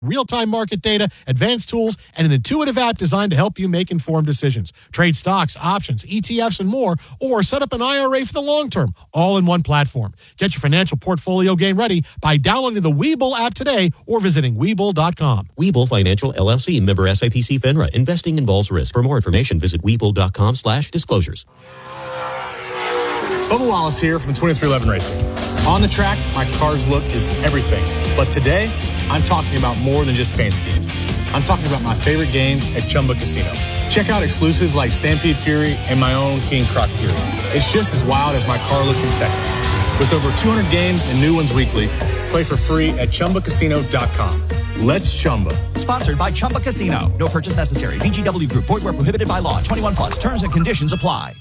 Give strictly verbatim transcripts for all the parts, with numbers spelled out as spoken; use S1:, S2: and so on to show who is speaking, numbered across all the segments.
S1: real-time market data, advanced tools, and an intuitive app designed to help you make informed decisions. Trade stocks, options, E T Fs, and more, or set up an I R A for the long term, all in one platform. Get your financial portfolio game ready by downloading the Webull app today or visiting Webull dot com.
S2: Webull Financial, L L C, member S I P C FINRA. Investing involves risk. For more information, visit Webull dot com slash disclosures.
S3: Bubba Wallace here from twenty-three eleven Racing. On the track, my car's look is everything. But today, I'm talking about more than just paint schemes. I'm talking about my favorite games at Chumba Casino. Check out exclusives like Stampede Fury and my own King Croc Fury. It's just as wild as my car look in Texas. With over two hundred games and new ones weekly, play for free at Chumba Casino dot com. Let's Chumba.
S4: Sponsored by Chumba Casino. No purchase necessary. V G W Group. Void where prohibited by law. twenty-one plus. Terms and conditions apply.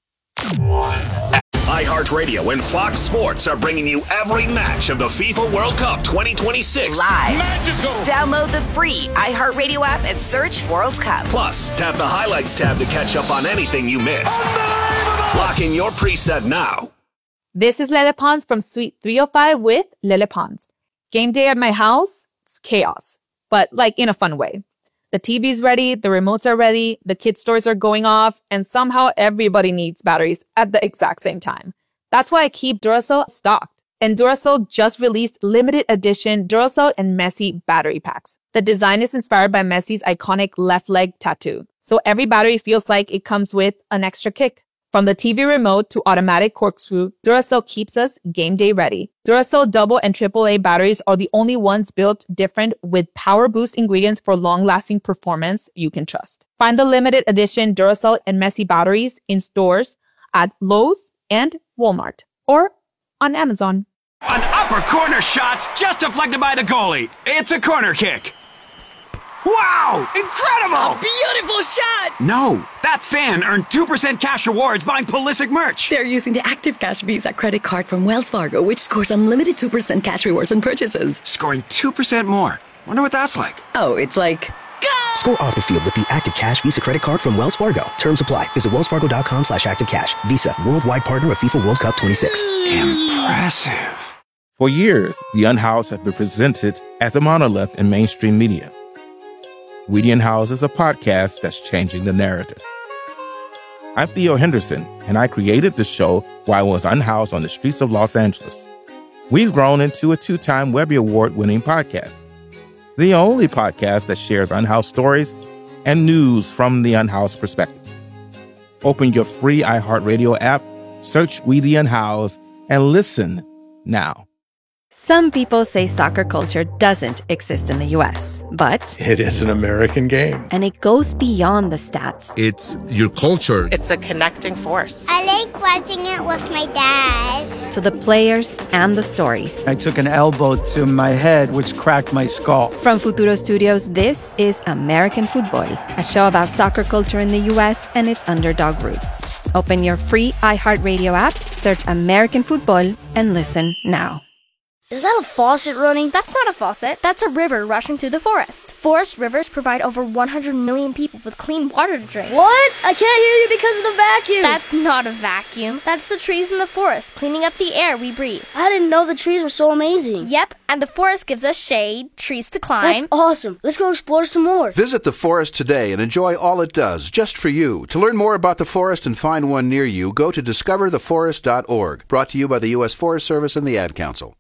S5: iHeartRadio and Fox Sports are bringing you every match of the FIFA World Cup twenty twenty-six.
S6: Live. Magical. Download the free iHeartRadio app and search World Cup.
S5: Plus, tap the Highlights tab to catch up on anything you missed. Lock in your preset now.
S7: This is Lele Pons from Suite three oh five with Lele Pons. Game day at my house, it's chaos, but like in a fun way. The T V's ready, the remotes are ready, the kids' stores are going off, and somehow everybody needs batteries at the exact same time. That's why I keep Duracell stocked. And Duracell just released limited edition Duracell and Messi battery packs. The design is inspired by Messi's iconic left leg tattoo. So every battery feels like it comes with an extra kick. From the T V remote to automatic corkscrew, Duracell keeps us game day ready. Duracell double and triple A batteries are the only ones built different with power boost ingredients for long-lasting performance you can trust. Find the limited edition Duracell and Messi batteries in stores at Lowe's and Walmart or on Amazon.
S8: An upper corner shot's just deflected by the goalie. It's a corner kick. Wow! Incredible!
S9: A beautiful shot!
S8: No, that fan earned two percent cash rewards buying Pulisic merch.
S9: They're using the Active Cash Visa credit card from Wells Fargo, which scores unlimited two percent cash rewards on purchases.
S8: Scoring two percent more. Wonder what that's like.
S9: Oh, it's like... Go!
S10: Score off the field with the Active Cash Visa credit card from Wells Fargo. Terms apply. Visit wells-fargo.com slash active cash. Visa, worldwide partner of FIFA World Cup twenty-six.
S8: Impressive.
S11: For years, The Unhoused has been presented as a monolith in mainstream media. We the Unhoused is a podcast that's changing the narrative. I'm Theo Henderson, and I created the show while I was unhoused on the streets of Los Angeles. We've grown into a two-time Webby Award-winning podcast, the only podcast that shares unhoused stories and news from the unhoused perspective. Open your free iHeartRadio app, search We the Unhoused, and listen now.
S12: Some people say soccer culture doesn't exist in the U S, but
S13: it is an American game.
S12: And it goes beyond the stats.
S14: It's your culture.
S15: It's a connecting force.
S16: I like watching it with my dad.
S12: To the players and the stories.
S17: I took an elbow to my head, which cracked my skull.
S12: From Futuro Studios, this is American Football, a show about soccer culture in the U S and its underdog roots. Open your free iHeartRadio app, search American Football, and listen now.
S18: Is that a faucet running? That's not a faucet. That's a river rushing through the forest. Forest rivers provide over one hundred million people with clean water to drink.
S19: What? I can't hear you because of the vacuum.
S18: That's not a vacuum. That's the trees in the forest cleaning up the air we breathe.
S19: I didn't know the trees were so amazing.
S18: Yep, and the forest gives us shade, trees to climb.
S19: That's awesome. Let's go explore some more.
S20: Visit the forest today and enjoy all it does, just for you. To learn more about the forest and find one near you, go to discover the forest dot org. Brought to you by the U S Forest Service and the Ad Council.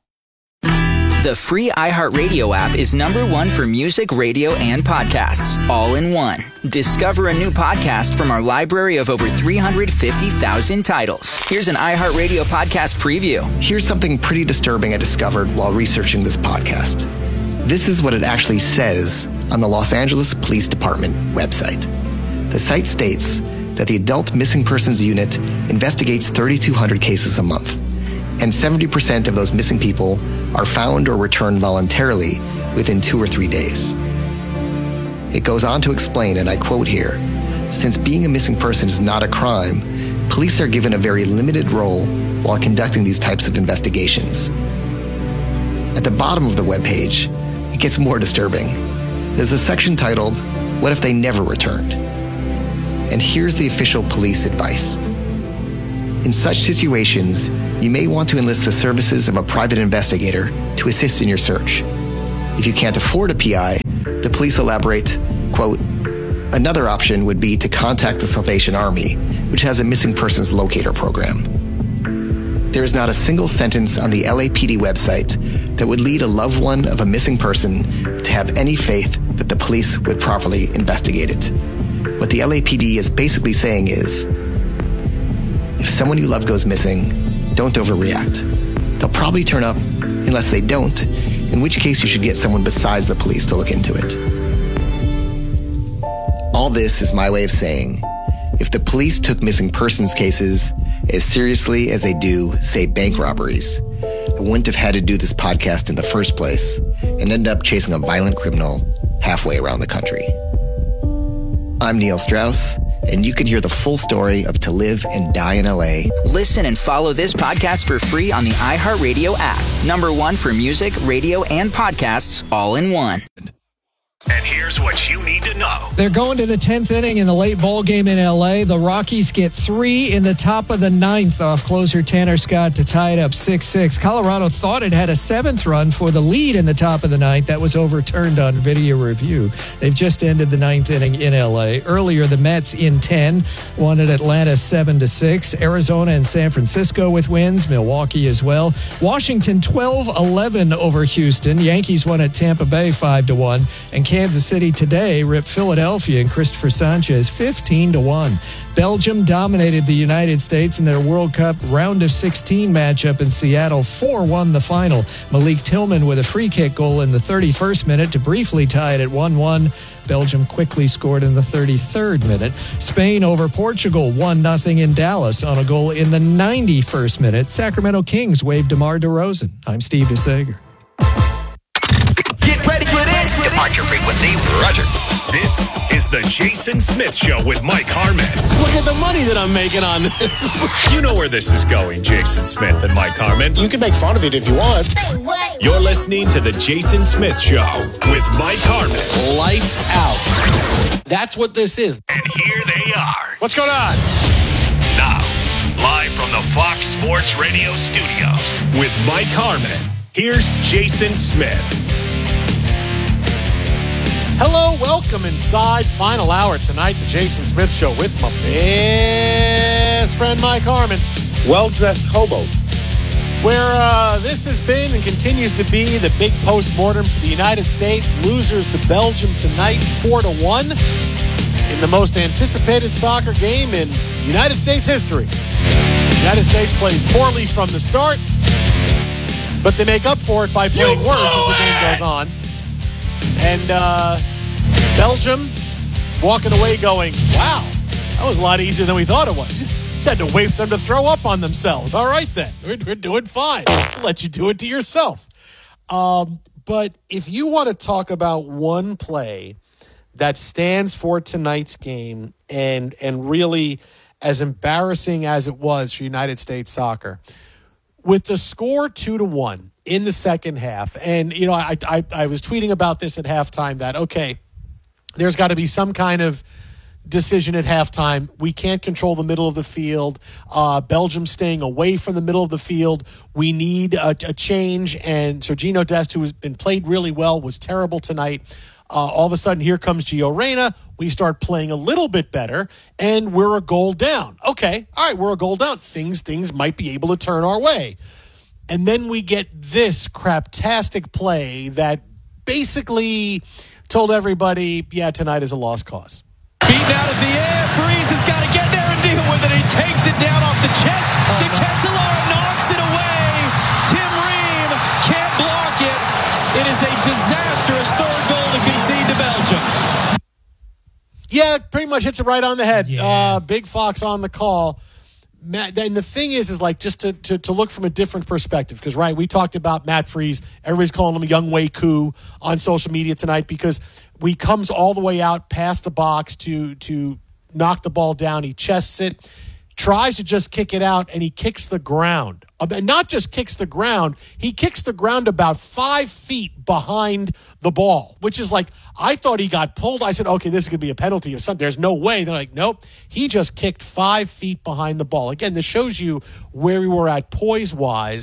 S21: The free iHeartRadio app is number one for music, radio, and podcasts, all in one. Discover a new podcast from our library of over three hundred fifty thousand titles. Here's an iHeartRadio podcast preview.
S22: Here's something pretty disturbing I discovered while researching this podcast. This is what it actually says on the Los Angeles Police Department website. The site states that the Adult Missing Persons Unit investigates thirty-two hundred cases a month, and seventy percent of those missing people are found or returned voluntarily within two or three days. It goes on to explain, and I quote here, since being a missing person is not a crime, police are given a very limited role while conducting these types of investigations. At the bottom of the webpage, it gets more disturbing. There's a section titled, What If They Never Returned? And here's the official police advice. In such situations, you may want to enlist the services of a private investigator to assist in your search. If you can't afford a P I, the police elaborate, quote, another option would be to contact the Salvation Army, which has a missing persons locator program. There is not a single sentence on the L A P D website that would lead a loved one of a missing person to have any faith that the police would properly investigate it. What the L A P D is basically saying is, if someone you love goes missing, don't overreact. They'll probably turn up unless they don't, in which case you should get someone besides the police to look into it. All this is my way of saying, if the police took missing persons cases as seriously as they do, say, bank robberies, I wouldn't have had to do this podcast in the first place and end up chasing a violent criminal halfway around the country. I'm Neil Strauss, and you can hear the full story of To Live and Die in L A.
S21: Listen and follow this podcast for free on the iHeartRadio app. Number one for music, radio, and podcasts all in one.
S5: And here's what you need to know.
S14: They're going to the tenth inning in the late ball game in L A. The Rockies get three in the top of the ninth off closer Tanner Scott to tie it up six six. Colorado thought it had a seventh run for the lead in the top of the ninth. That was overturned on video review. They've just ended the ninth inning in L A. Earlier, the Mets in ten won at Atlanta seven to six. Arizona and San Francisco with wins. Milwaukee as well. Washington twelve eleven over Houston. Yankees won at Tampa Bay five to one. And Kansas City today ripped Philadelphia and Christopher Sanchez fifteen to one. Belgium dominated the United States in their World Cup round of sixteen matchup in Seattle. four one the final. Malik Tillman with a free kick goal in the thirty-first minute to briefly tie it at one one. Belgium quickly scored in the thirty-third minute. Spain over Portugal one nothing in Dallas on a goal in the ninety-first minute. Sacramento Kings waved DeMar DeRozan. I'm Steve DeSager.
S5: Get ready for this. Departure frequency, Roger. This is the Jason Smith Show with Mike Harmon.
S15: Look at the money that I'm making on this.
S5: You know where this is going, Jason Smith and Mike Harmon.
S15: You can make fun of it if you want.
S5: You're listening to the Jason Smith Show with Mike Harmon.
S15: Lights out. That's what this is.
S5: And here they are.
S15: What's going on?
S5: Now, live from the Fox Sports Radio studios with Mike Harmon. Here's Jason Smith.
S1: Hello, welcome inside. Final hour tonight, the Jason Smith Show with my best friend Mike Harmon.
S15: Well-dressed hobo.
S1: Where uh, this has been and continues to be the big post-mortem for the United States. Losers to Belgium tonight, four to one, in the most anticipated soccer game in United States history. The United States plays poorly from the start, but they make up for it by playing worse as the game goes on. And uh, Belgium walking away going, wow, that was a lot easier than we thought it was. Just had to wait for them to throw up on themselves. All right, then. We're, we're doing fine. We'll let you do it to yourself. Um, but if you want to talk about one play that stands for tonight's game and and really as embarrassing as it was for United States soccer, with the score two to one in the second half, and you know, I I, I was tweeting about this at halftime that okay, there's got to be some kind of decision at halftime. We can't control the middle of the field. Uh, Belgium staying away from the middle of the field. We need a, a change. And Sergiño Dest, who has been played really well, was terrible tonight. Uh, all of a sudden, here comes Gio Reyna. We start playing a little bit better, and we're a goal down. Okay, all right, we're a goal down. Things things might be able to turn our way. And then we get this craptastic play that basically told everybody, yeah, tonight is a lost cause.
S23: Beaten out of the air, Freeze has got to get there and deal with it. He takes it down off the chest to Ketelar, knocks it away. Tim Ream can't block it. It is a disastrous third goal to concede to Belgium.
S1: Yeah, pretty much hits it right on the head. Yeah. Uh, Big Fox on the call. Matt, and the thing is, is like just to, to, to look from a different perspective, because, right, we talked about Matt Freeze. Everybody's calling him Young Wei Koo on social media tonight because he comes all the way out past the box to to knock the ball down. He chests it, tries to just kick it out, and he kicks the ground. And not just kicks the ground, he kicks the ground about five feet behind the ball, which is like, I thought he got pulled. I said, okay, this is going to be a penalty or something. There's no way. They're like, nope. He just kicked five feet behind the ball. Again, this shows you where we were at poise-wise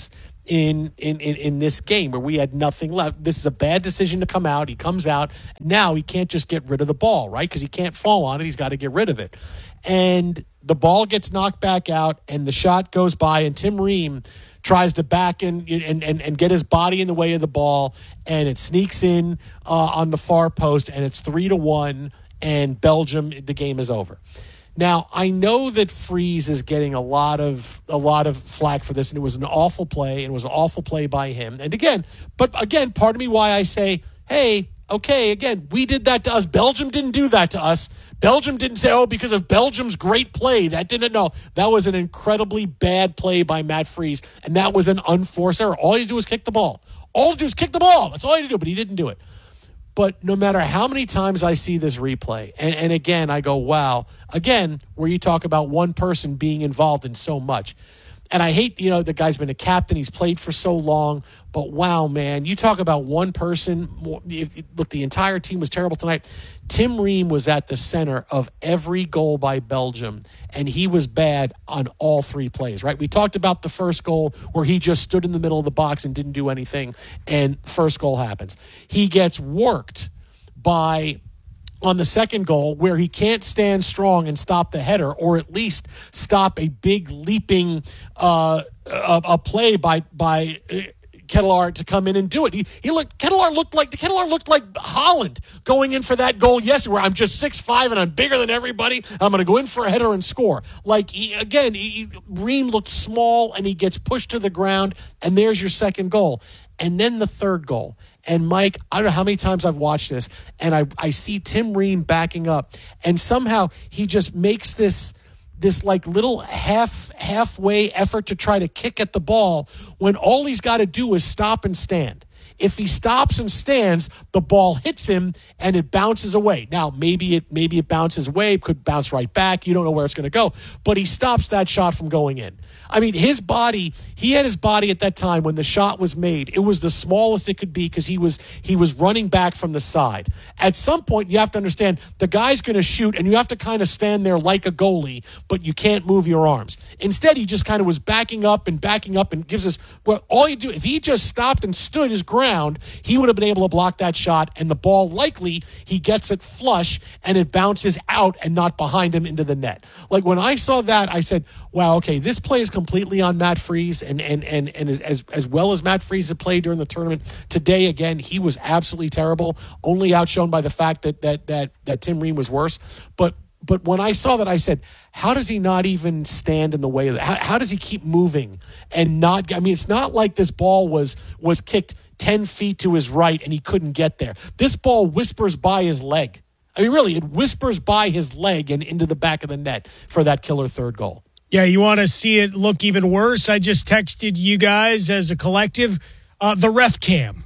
S1: in, in, in, in this game where we had nothing left. This is a bad decision to come out. He comes out. Now he can't just get rid of the ball, right? Because he can't fall on it. He's got to get rid of it. And the ball gets knocked back out, and the shot goes by, and Tim Ream tries to back in and, and, and get his body in the way of the ball, and it sneaks in uh, on the far post, and it's three to one, and Belgium, the game is over. Now, I know that Freese is getting a lot of a lot of flack for this, and it was an awful play, and it was an awful play by him. And again, but again, part of me why I say, hey, okay, again, we did that to us. Belgium didn't do that to us. Belgium didn't say, oh, because of Belgium's great play. That didn't, no. That was an incredibly bad play by Matt Freese, and that was an unforced error. All you do is kick the ball. All you do is kick the ball. That's all you do, but he didn't do it. But no matter how many times I see this replay, and, and again, I go, wow. Again, where you talk about one person being involved in so much. And I hate, you know, the guy's been a captain. He's played for so long. But, wow, man, you talk about one person. Look, the entire team was terrible tonight. Tim Ream was at the center of every goal by Belgium, and he was bad on all three plays, right? We talked about the first goal where he just stood in the middle of the box and didn't do anything, and first goal happens. He gets worked by... on the second goal where he can't stand strong and stop the header, or at least stop a big leaping uh, a, a play by by Ketelaar to come in and do it. He, he looked Ketelaar looked like Ketelaar looked like Holland going in for that goal yesterday, where I'm just six five and I'm bigger than everybody. I'm going to go in for a header and score. Like he, again, he, Ream looked small and he gets pushed to the ground, and there's your second goal. And then the third goal. And Mike, I don't know how many times I've watched this, and I, I see Tim Ream backing up, and somehow he just makes this this like little half halfway effort to try to kick at the ball when all he's got to do is stop and stand. If he stops and stands, the ball hits him and it bounces away. Now, maybe it maybe it bounces away, could bounce right back. You don't know where it's going to go. But he stops that shot from going in. I mean, his body, he had his body at that time when the shot was made. It was the smallest it could be because he was he was running back from the side. At some point, you have to understand the guy's going to shoot, and you have to kind of stand there like a goalie, but you can't move your arms. Instead, he just kind of was backing up and backing up and gives us, well, all you do, if he just stopped and stood his ground, he would have been able to block that shot, and the ball likely he gets it flush and it bounces out and not behind him into the net. Like when I saw that, I said, wow, okay, this play is completely on Matt Freese, and and and, and as as well as Matt Freese had played during the tournament today, again, he was absolutely terrible, only outshone by the fact that that that that Tim Ream was worse. But But when I saw that, I said, how does he not even stand in the way of that? How, how does he keep moving and not? I mean, it's not like this ball was was kicked ten feet to his right and he couldn't get there. This ball whispers by his leg. I mean, really, it whispers by his leg and into the back of the net for that killer third goal.
S2: Yeah, you want to see it look even worse? I just texted you guys as a collective uh, the ref cam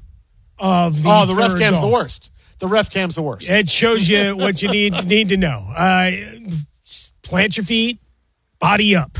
S2: of the
S1: Oh, the ref
S2: third
S1: cam's
S2: goal.
S1: the worst. The ref cam's the worst.
S2: It shows you what you need need to know. Uh, plant your feet, body up.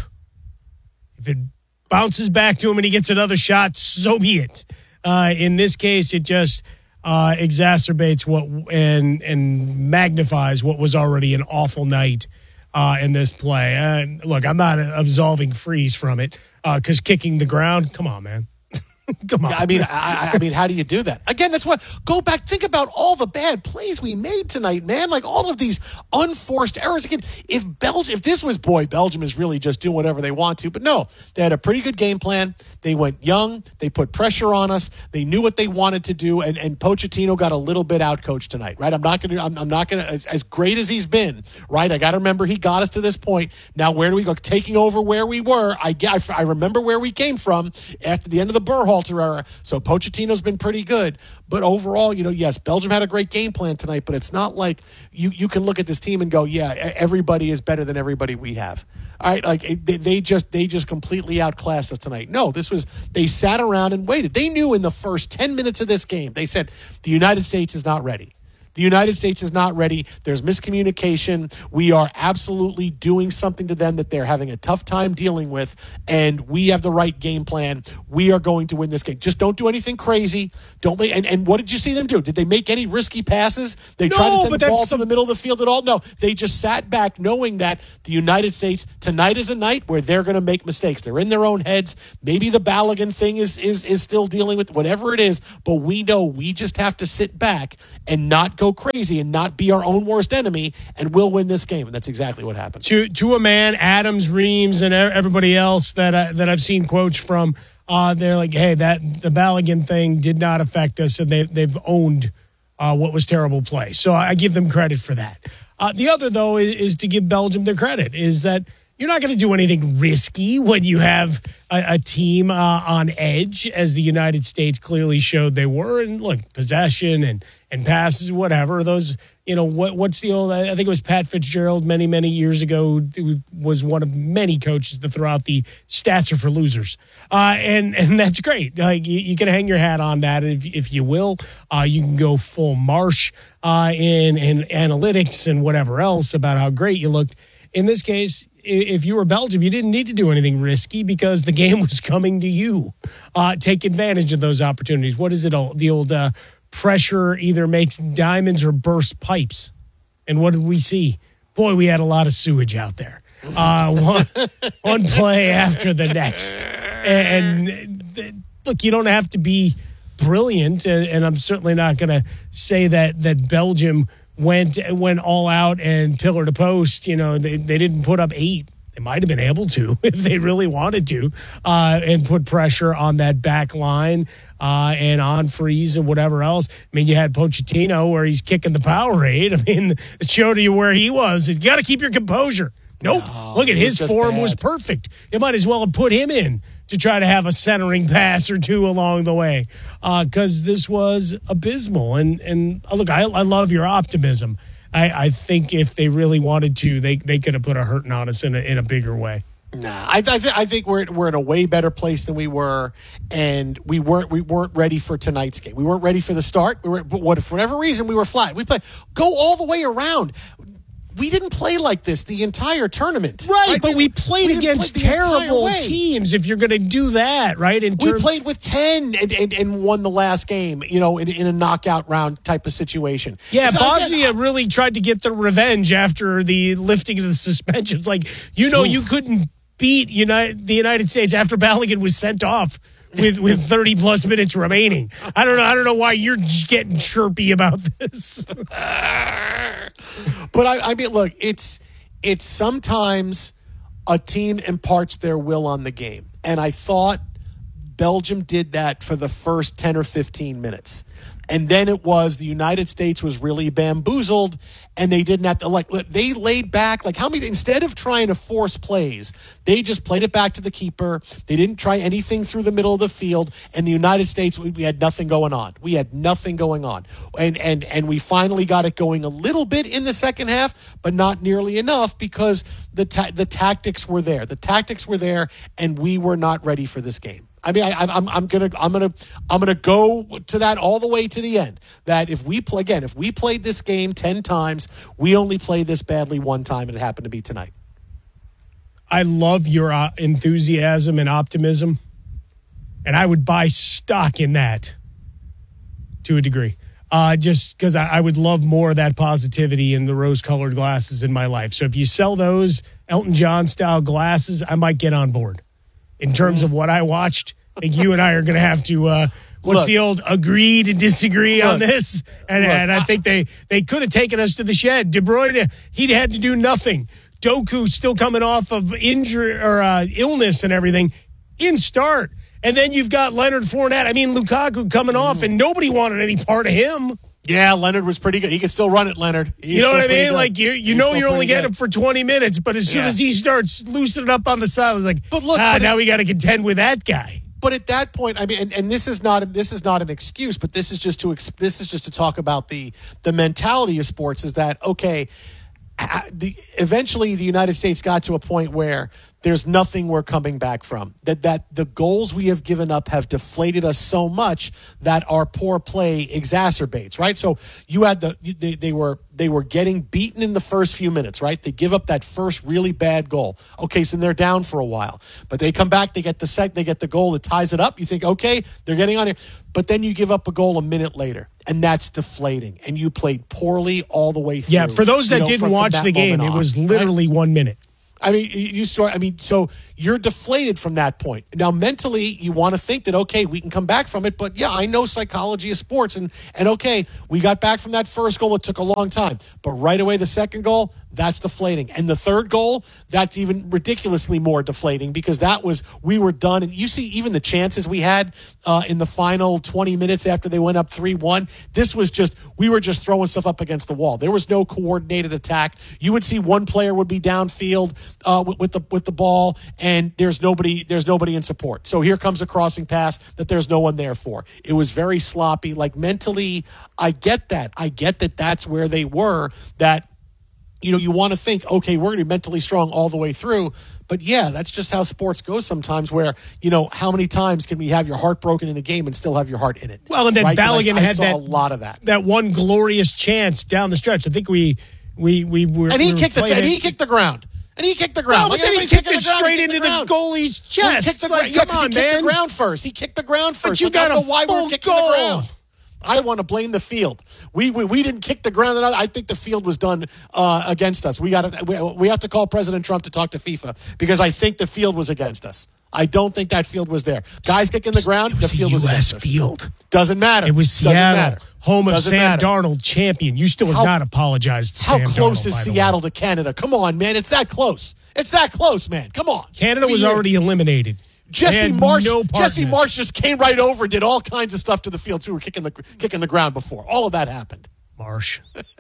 S2: If it bounces back to him and he gets another shot, so be it. Uh, in this case, it just uh, exacerbates what and and magnifies what was already an awful night uh, in this play. Uh, look, I'm not absolving Freese from it because uh, kicking the ground, come on, man. Come on.
S1: I mean, I, I mean, how do you do that? Again, that's what, go back, think about all the bad plays we made tonight, man. Like all of these unforced errors. Again, if Belgium, if this was, boy, Belgium is really just doing whatever they want to. But no, they had a pretty good game plan. They went young. They put pressure on us. They knew what they wanted to do. And, and Pochettino got a little bit out coached tonight, right? I'm not going to, I'm, I'm not going to, as, as great as he's been, right? I got to remember he got us to this point. Now, where do we go? Taking over where we were. I, I remember where we came from after the end of the Berhalter era. So Pochettino's been pretty good. But overall, you know, yes, Belgium had a great game plan tonight, but it's not like you, you can look at this team and go, yeah, everybody is better than everybody we have. All right, like they, they just they just completely outclassed us tonight. No, this was, they sat around and waited. They knew in the first ten minutes of this game, they said, the United States is not ready. The United States is not ready. There's miscommunication. We are absolutely doing something to them that they're having a tough time dealing with, and we have the right game plan. We are going to win this game. Just don't do anything crazy. Don't make, and, and what did you see them do? Did they make any risky passes? They
S2: No,
S1: tried to send
S2: but
S1: the ball
S2: that's
S1: from
S2: the-
S1: the middle of the field at all? No. They just sat back knowing that the United States, tonight is a night where they're going to make mistakes. They're in their own heads. Maybe the Balogun thing is, is, is still dealing with whatever it is, but we know we just have to sit back and not go crazy and not be our own worst enemy, and we'll win this game. And that's exactly what happened.
S2: To to a man, Adams, Reams, and e- everybody else that I, that I've seen quotes from, uh, they're like, "Hey, that the Balogun thing did not affect us, and they they've owned uh, what was terrible play." So I give them credit for that. Uh, the other, though, is, is to give Belgium their credit. Is that you're not going to do anything risky when you have a, a team uh, on edge, as the United States clearly showed they were. And look, possession and, and passes, whatever. Those, you know, what what's the old, I think it was Pat Fitzgerald many, many years ago, who was one of many coaches to throw out the stats are for losers. Uh, and, and that's great. Like you, you can hang your hat on that if, if you will. Uh, you can go full Marsh uh, in, in analytics and whatever else about how great you looked. In this case, if you were Belgium, you didn't need to do anything risky because the game was coming to you. Uh, take advantage of those opportunities. What is it? All the old uh, pressure either makes diamonds or bursts pipes. And what did we see? Boy, we had a lot of sewage out there. Uh, one, one play after the next. And, and look, you don't have to be brilliant, and, and I'm certainly not going to say that that Belgium went went all out and pillar to post. You know, they, they didn't put up eight. They might have been able to if they really wanted to, uh, and put pressure on that back line uh, and on Freeze and whatever else. I mean, you had Pochettino where he's kicking the Powerade. I mean, it showed you where he was. You got to keep your composure. Nope.
S1: No,
S2: Look at
S1: it was
S2: his
S1: just
S2: form
S1: bad.
S2: was perfect. You might as well have put him in to try to have a centering pass or two along the way, because uh, this was abysmal. And and uh, look, I, I love your optimism. I, I think if they really wanted to, they they could have put a hurting on us in a, in a bigger way.
S1: Nah, I, I, th- I think we're we're in a way better place than we were, and we weren't we weren't ready for tonight's game. We weren't ready for the start. We were, but what, for whatever reason, we were flat. We played go all the way around. We didn't play like this the entire tournament.
S2: Right,
S1: right?
S2: but we,
S1: we
S2: played
S1: we
S2: against
S1: play the entire
S2: terrible
S1: way.
S2: teams if you're going to do that, right? In
S1: We
S2: terms-
S1: played with ten and, and, and won the last game, you know, in, in a knockout round type of situation.
S2: Yeah,
S1: So
S2: Bosnia
S1: again,
S2: really tried to get the revenge after the lifting of the suspensions. Like, you know,
S1: Oof.
S2: you couldn't beat United, the United States after Balogun was sent off with, with thirty plus minutes remaining. I don't know. I don't know why you're getting chirpy about this.
S1: But I, I mean, look, it's it's sometimes a team imparts their will on the game, and I thought Belgium did that for the first ten or fifteen minutes. And then it was the United States was really bamboozled, and they didn't have to, like, they laid back. Like, how many, instead of trying to force plays, they just played it back to the keeper. They didn't try anything through the middle of the field. And the United States, we, we had nothing going on. We had nothing going on. And, and, and we finally got it going a little bit in the second half, but not nearly enough because the ta- the tactics were there. The tactics were there, and we were not ready for this game. I mean, I, I'm I'm gonna I'm gonna I'm gonna go to that all the way to the end. That if we play again, if we played this game ten times, we only played this badly one time, and it happened to be tonight.
S2: I love your uh, enthusiasm and optimism, and I would buy stock in that to a degree. Uh, just because I, I would love more of that positivity and the rose-colored glasses in my life. So if you sell those Elton John-style glasses, I might get on board. In terms of what I watched, I think you and I are going to have to, uh, what's
S1: Look.
S2: the old agree to disagree
S1: Look.
S2: on this? And,
S1: Look.
S2: and I think they, they could have taken us to the shed. De Bruyne, he'd had to do nothing. Doku still coming off of injury or uh, illness and everything in start. And then you've got Leonard Fournette. I mean, Lukaku coming off, and nobody wanted any part of him.
S1: Yeah, Leonard was pretty good. He could still run it, Leonard. He's
S2: You know
S1: still
S2: what I
S1: pretty
S2: mean?
S1: good.
S2: Like, you you
S1: He's
S2: know
S1: still
S2: you're only
S1: pretty
S2: getting
S1: good.
S2: him for twenty minutes, but as soon
S1: Yeah.
S2: as he starts loosening up on the side, it's like,
S1: But look,
S2: ah,
S1: but
S2: now
S1: it-
S2: we got to contend with that guy.
S1: But at that point, I mean, and, and this is not this is not an excuse, but this is just to ex- this is just to talk about the the mentality of sports. Is that okay? uh, The eventually the United States got to a point where there's nothing we're coming back from. That that the goals we have given up have deflated us so much that our poor play exacerbates, right? So you had the they, they were they were getting beaten in the first few minutes, right? They give up that first really bad goal. Okay, so they're down for a while, but they come back, they get the sec, they get the goal that ties it up. You think, okay, they're getting on it, but then you give up a goal a minute later, and that's deflating. And you played poorly all the way through.
S2: Yeah, for those that
S1: you know,
S2: didn't
S1: from,
S2: watch
S1: from
S2: the game,
S1: on,
S2: it was literally
S1: right?
S2: one minute.
S1: I mean, you start. I mean, so you're deflated from that point. Now, mentally, you want to think that okay, we can come back from it. But yeah, I know psychology of sports, and and okay, we got back from that first goal. It took a long time, but right away, the second goal, that's deflating, and the third goal, that's even ridiculously more deflating because that was we were done. And you see, even the chances we had uh, in the final twenty minutes after they went up three one, this was just we were just throwing stuff up against the wall. There was no coordinated attack. You would see one player would be downfield uh, with, with the with the ball, and there's nobody there's nobody in support. So here comes a crossing pass that there's no one there for. It was very sloppy. Like mentally, I get that. I get that that's where they were. That you know you want to think, okay, we're going to be mentally strong all the way through. But yeah, that's just how sports goes sometimes. Where you know how many times can we have your heart broken in a game and still have your heart in it?
S2: Well, and then
S1: right?
S2: Balogun
S1: I, I
S2: had
S1: saw
S2: that
S1: a lot of that.
S2: That one glorious chance down the stretch. I think we we we were
S1: and he
S2: we
S1: kicked the
S2: and
S1: he kicked the ground. And he kicked the ground.
S2: No, but
S1: like
S2: then he
S1: everybody's
S2: kicked
S1: kicking
S2: it
S1: the ground,
S2: straight
S1: he kicked
S2: into
S1: the,
S2: the goalie's chest.
S1: Well, he kicked the,
S2: like,
S1: yeah,
S2: come on,
S1: he kicked
S2: man.
S1: the ground first. He kicked the ground first.
S2: But you
S1: like,
S2: got
S1: I
S2: a
S1: don't know why
S2: full
S1: we're kicking
S2: goal.
S1: the ground. I want to blame the field. We we, we didn't kick the ground. I think the field was done uh, against us. We got we, we have to call President Trump to talk to FIFA because I think the field was against us. I don't think that field was there. Guys kicking the ground,
S2: it was
S1: the field
S2: a
S1: was
S2: U S
S1: against us.
S2: field.
S1: Doesn't matter.
S2: It was
S1: Doesn't
S2: Seattle,
S1: matter.
S2: home of
S1: Doesn't
S2: Sam
S1: matter.
S2: Darnold, champion. You still have
S1: How-
S2: not apologized to
S1: How
S2: Sam
S1: close
S2: Darnold,
S1: is
S2: by the way.
S1: Seattle to Canada? Come on, man. It's that close. It's that close, man. Come on.
S2: Canada
S1: I mean,
S2: was
S1: you're-
S2: already eliminated. They
S1: Jesse
S2: had
S1: Marsh.
S2: no part
S1: Jesse
S2: in this.
S1: Marsh just came right over and did all kinds of stuff to the field too. We were kicking the kicking the ground before. All of that happened.
S2: Marsh.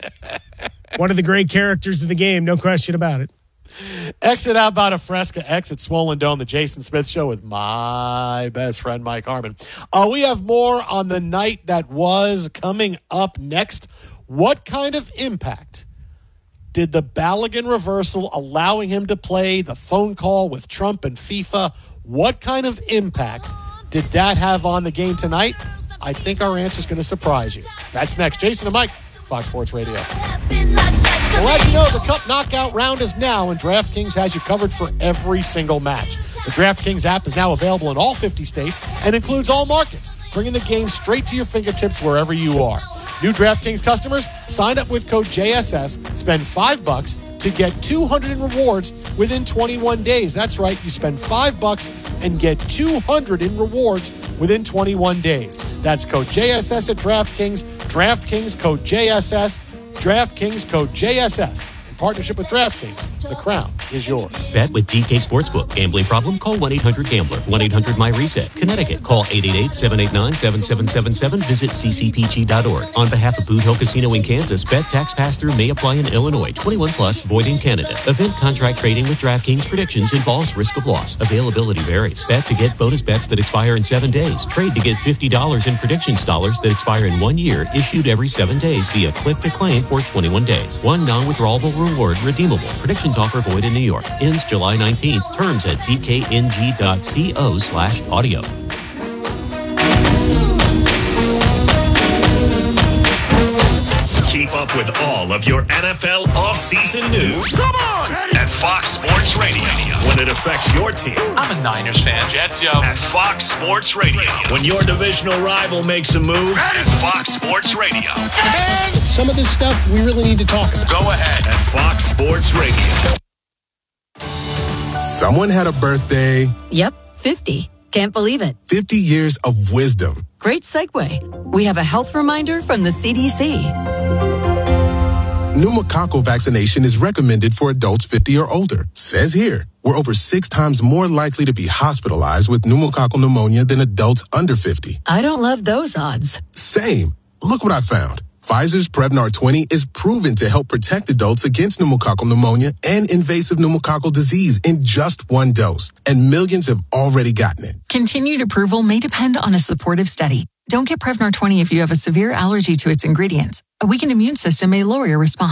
S2: One of the great characters of the game, no question about it.
S1: Exit out about a Fresca, exit Swollen Dome, the Jason Smith Show with my best friend Mike Harmon. Uh, we have more on the night that was coming up next. What kind of impact did the Balogun reversal, allowing him to play, the phone call with Trump and FIFA, what kind of impact did that have on the game tonight? I think our answer is going to surprise you. That's next. Jason and Mike, Fox Sports Radio. Well, as you know, the Cup knockout round is now, and DraftKings has you covered for every single match. The DraftKings app is now available in all fifty states and includes all markets, bringing the game straight to your fingertips wherever you are. New DraftKings customers, sign up with code J S S, spend five bucks to get two hundred in rewards within twenty-one days. That's right, you spend five bucks and get two hundred in rewards within twenty-one days. That's code J S S at DraftKings. DraftKings code J S S. DraftKings code J S S. In partnership with DraftKings, the crown is yours.
S3: Bet with D K Sportsbook. Gambling problem? Call one eight hundred gambler. one eight hundred my reset. Connecticut. Call eight eight eight, seven eight nine, seven seven seven seven. Visit c c p g dot org. On behalf of Boot Hill Casino in Kansas, bet tax pass-through may apply in Illinois. twenty-one plus, void in Canada. Event contract trading with DraftKings predictions involves risk of loss. Availability varies. Bet to get bonus bets that expire in seven days. Trade to get fifty dollars in predictions dollars that expire in one year, issued every seven days via click to claim for twenty-one days. One non-withdrawable reward redeemable. Predictions offer void in New York. Ends July nineteenth. Terms at d k n g dot co slash audio.
S5: Keep up with all of your N F L offseason news. Come on! At Fox Sports Radio. When it affects your team.
S4: I'm a Niners fan. Jets, yo.
S5: At Fox Sports Radio. When your divisional rival makes a move. At Fox Sports Radio.
S2: Some of this stuff we really need to talk about.
S4: Go ahead.
S5: At Fox Sports Radio.
S6: Someone had a birthday.
S24: Yep, fifty. Can't believe it.
S6: fifty years of wisdom.
S24: Great segue. We have a health reminder from the C D C.
S6: Pneumococcal vaccination is recommended for adults fifty or older. Says here, we're over six times more likely to be hospitalized with pneumococcal pneumonia than adults under fifty.
S24: I don't love those odds.
S6: Same. Look what I found. Pfizer's Prevnar twenty is proven to help protect adults against pneumococcal pneumonia and invasive pneumococcal disease in just one dose. And millions have already gotten it.
S25: Continued approval may depend on a supportive study. Don't get Prevnar twenty if you have a severe allergy to its ingredients. A weakened immune system may lower your response.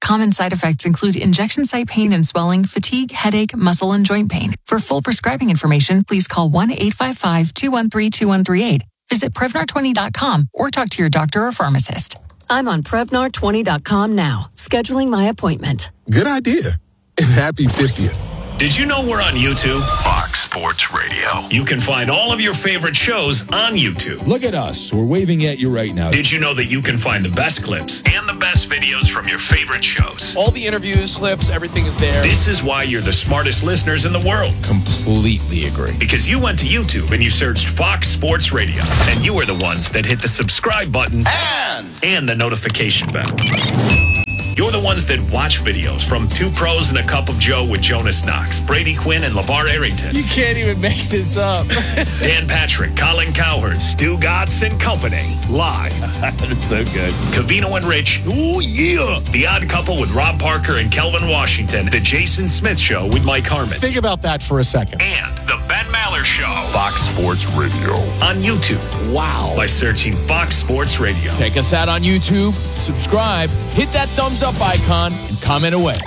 S25: Common side effects include injection site pain and swelling, fatigue, headache, muscle, and joint pain. For full prescribing information, please call one eight five five, two one three, two one three eight. Visit Prevnar twenty dot com or talk to your doctor or pharmacist.
S24: I'm on Prevnar twenty dot com now, scheduling my appointment.
S6: Good idea. And happy fiftieth.
S5: Did you know we're on YouTube? Fox Sports Radio. You can find all of your favorite shows on YouTube.
S7: Look at us. We're waving at you right now.
S5: Did you know that you can find the best clips and the best videos from your favorite shows?
S23: All the interviews, clips, everything is there.
S5: This is why you're the smartest listeners in the world.
S7: Completely agree.
S5: Because you went to YouTube and you searched Fox Sports Radio. And you were the ones that hit the subscribe button and, and the notification bell. You're the ones that watch videos from Two Pros and a Cup of Joe with Jonas Knox, Brady Quinn, and LeVar Arrington.
S23: You can't even make this up.
S5: Dan Patrick, Colin Cowherd, Stu Gatz and Company. Live.
S23: That's so good.
S5: Covino and Rich. Ooh, yeah. The Odd Couple with Rob Parker and Kelvin Washington. The Jason Smith Show with Mike Harmon.
S1: Think about that for a second.
S5: And the Ben Maller Show.
S8: Fox Sports Radio.
S5: On YouTube.
S23: Wow.
S5: By searching Fox Sports Radio.
S23: Check us out on YouTube. Subscribe. Hit that thumbs up icon and comment away.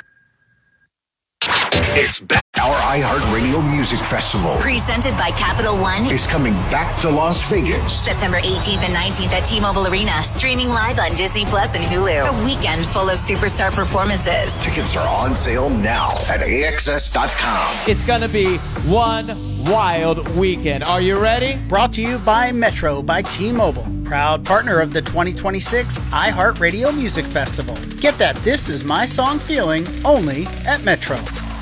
S5: It's back.
S8: Our iHeartRadio Music Festival,
S9: presented by Capital One,
S8: is coming back to Las Vegas.
S9: September eighteenth and nineteenth at T-Mobile Arena, streaming live on Disney Plus and Hulu. A weekend full of superstar performances.
S8: Tickets are on sale now at A X S dot com.
S23: It's going to be one wild weekend. Are you ready?
S10: Brought to you by Metro by T-Mobile, proud partner of the twenty twenty-six iHeartRadio Music Festival. Get that This Is My Song feeling only at Metro.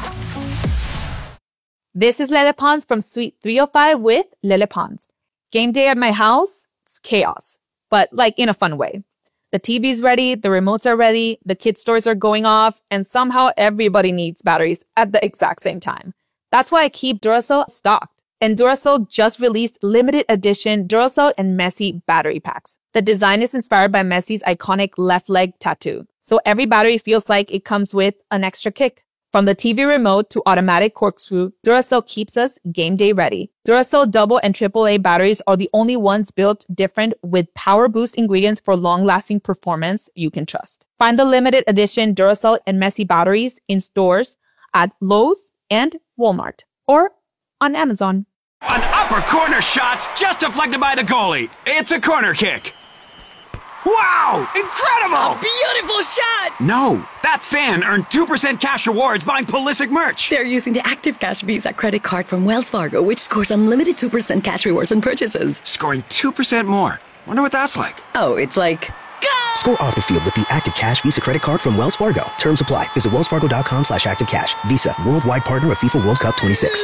S11: This is Lele Pons from Suite three oh five with Lele Pons. Game day at my house, it's chaos, but like in a fun way. The T V's ready, the remotes are ready, the kids' stores are going off, and somehow everybody needs batteries at the exact same time. That's why I keep Duracell stocked. And Duracell just released limited edition Duracell and Messi battery packs. The design is inspired by Messi's iconic left leg tattoo, so every battery feels like it comes with an extra kick. From the T V remote to automatic corkscrew, Duracell keeps us game day ready. Duracell double and triple A batteries are the only ones built different with power boost ingredients for long-lasting performance you can trust. Find the limited edition Duracell and Messi batteries in stores at Lowe's and Walmart or on Amazon.
S26: An upper corner shot just deflected by the goalie. It's a corner kick. Wow! Incredible!
S24: A beautiful shot!
S26: No, that fan earned two percent cash rewards buying Pulisic merch.
S24: They're using the Active Cash Visa credit card from Wells Fargo, which scores unlimited two percent cash rewards on purchases.
S26: Scoring two percent more. Wonder what that's like.
S24: Oh, it's like... Go!
S27: Score off the field with the Active Cash Visa credit card from Wells Fargo. Terms apply. Visit wellsfargo.com slash activecash. Visa, worldwide partner of FIFA World Cup twenty-six.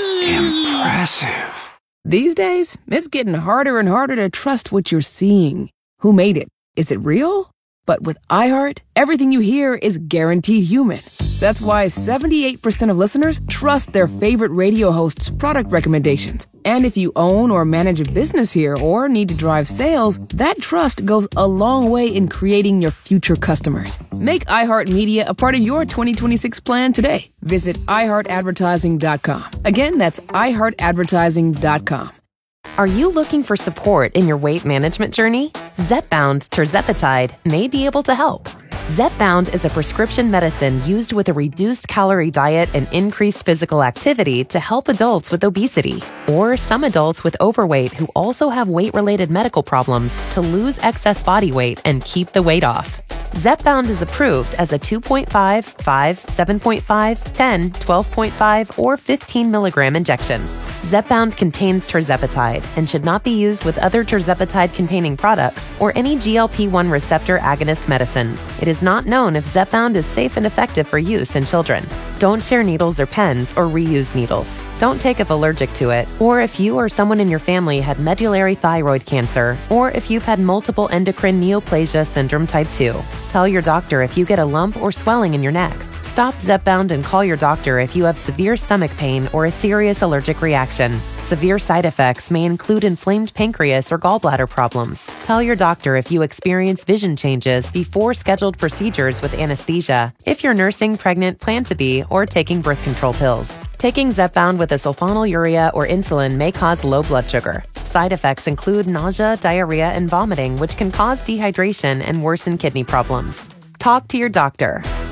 S26: Impressive.
S28: These days, it's getting harder and harder to trust what you're seeing. Who made it? Is it real? But with iHeart, everything you hear is guaranteed human. That's why seventy-eight percent of listeners trust their favorite radio hosts' product recommendations. And if you own or manage a business here or need to drive sales, that trust goes a long way in creating your future customers. Make iHeartMedia a part of your twenty twenty-six plan today. Visit i heart advertising dot com. Again, that's i heart advertising dot com.
S29: Are you looking for support in your weight management journey? Zepbound tirzepatide may be able to help. Zepbound is a prescription medicine used with a reduced calorie diet and increased physical activity to help adults with obesity or some adults with overweight who also have weight-related medical problems to lose excess body weight and keep the weight off. Zepbound is approved as a two point five, five, seven point five, ten, twelve point five, or fifteen milligram injection. Zepbound contains tirzepatide and should not be used with other tirzepatide-containing products or any G L P one receptor agonist medicines. It is not known if Zepbound is safe and effective for use in children. Don't share needles or pens or reuse needles. Don't take if allergic to it, or if you or someone in your family had medullary thyroid cancer, or if you've had multiple endocrine neoplasia syndrome type two. Tell your doctor if you get a lump or swelling in your neck. Stop Zepbound and call your doctor if you have severe stomach pain or a serious allergic reaction. Severe side effects may include inflamed pancreas or gallbladder problems. Tell your doctor if you experience vision changes before scheduled procedures with anesthesia, if you're nursing, pregnant, plan to be, or taking birth control pills. Taking Zepbound with a sulfonylurea or insulin may cause low blood sugar. Side effects include nausea, diarrhea, and vomiting, which can cause dehydration and worsen kidney problems. Talk to your doctor.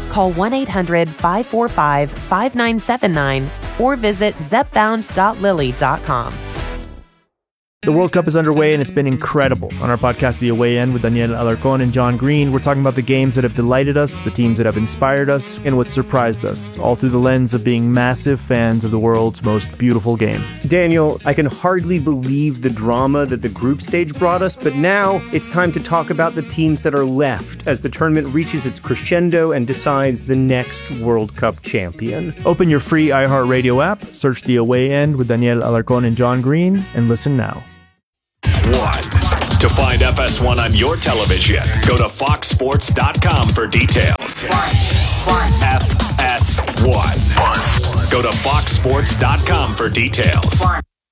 S29: Call one eight hundred five four five five nine seven nine or visit zep bound dot lily dot com.
S12: The World Cup is underway, and it's been incredible. On our podcast, The Away End, with Daniel Alarcón and John Green, we're talking about the games that have delighted us, the teams that have inspired us, and what surprised us, all through the lens of being massive fans of the world's most beautiful game.
S13: Daniel, I can hardly believe the drama that the group stage brought us, but now it's time to talk about the teams that are left as the tournament reaches its crescendo and decides the next World Cup champion.
S12: Open your free iHeartRadio app, search The Away End with Daniel Alarcón and John Green, and listen now.
S5: One. To find F S one on your television, go to fox sports dot com for details. F S one. Go to fox sports dot com for details.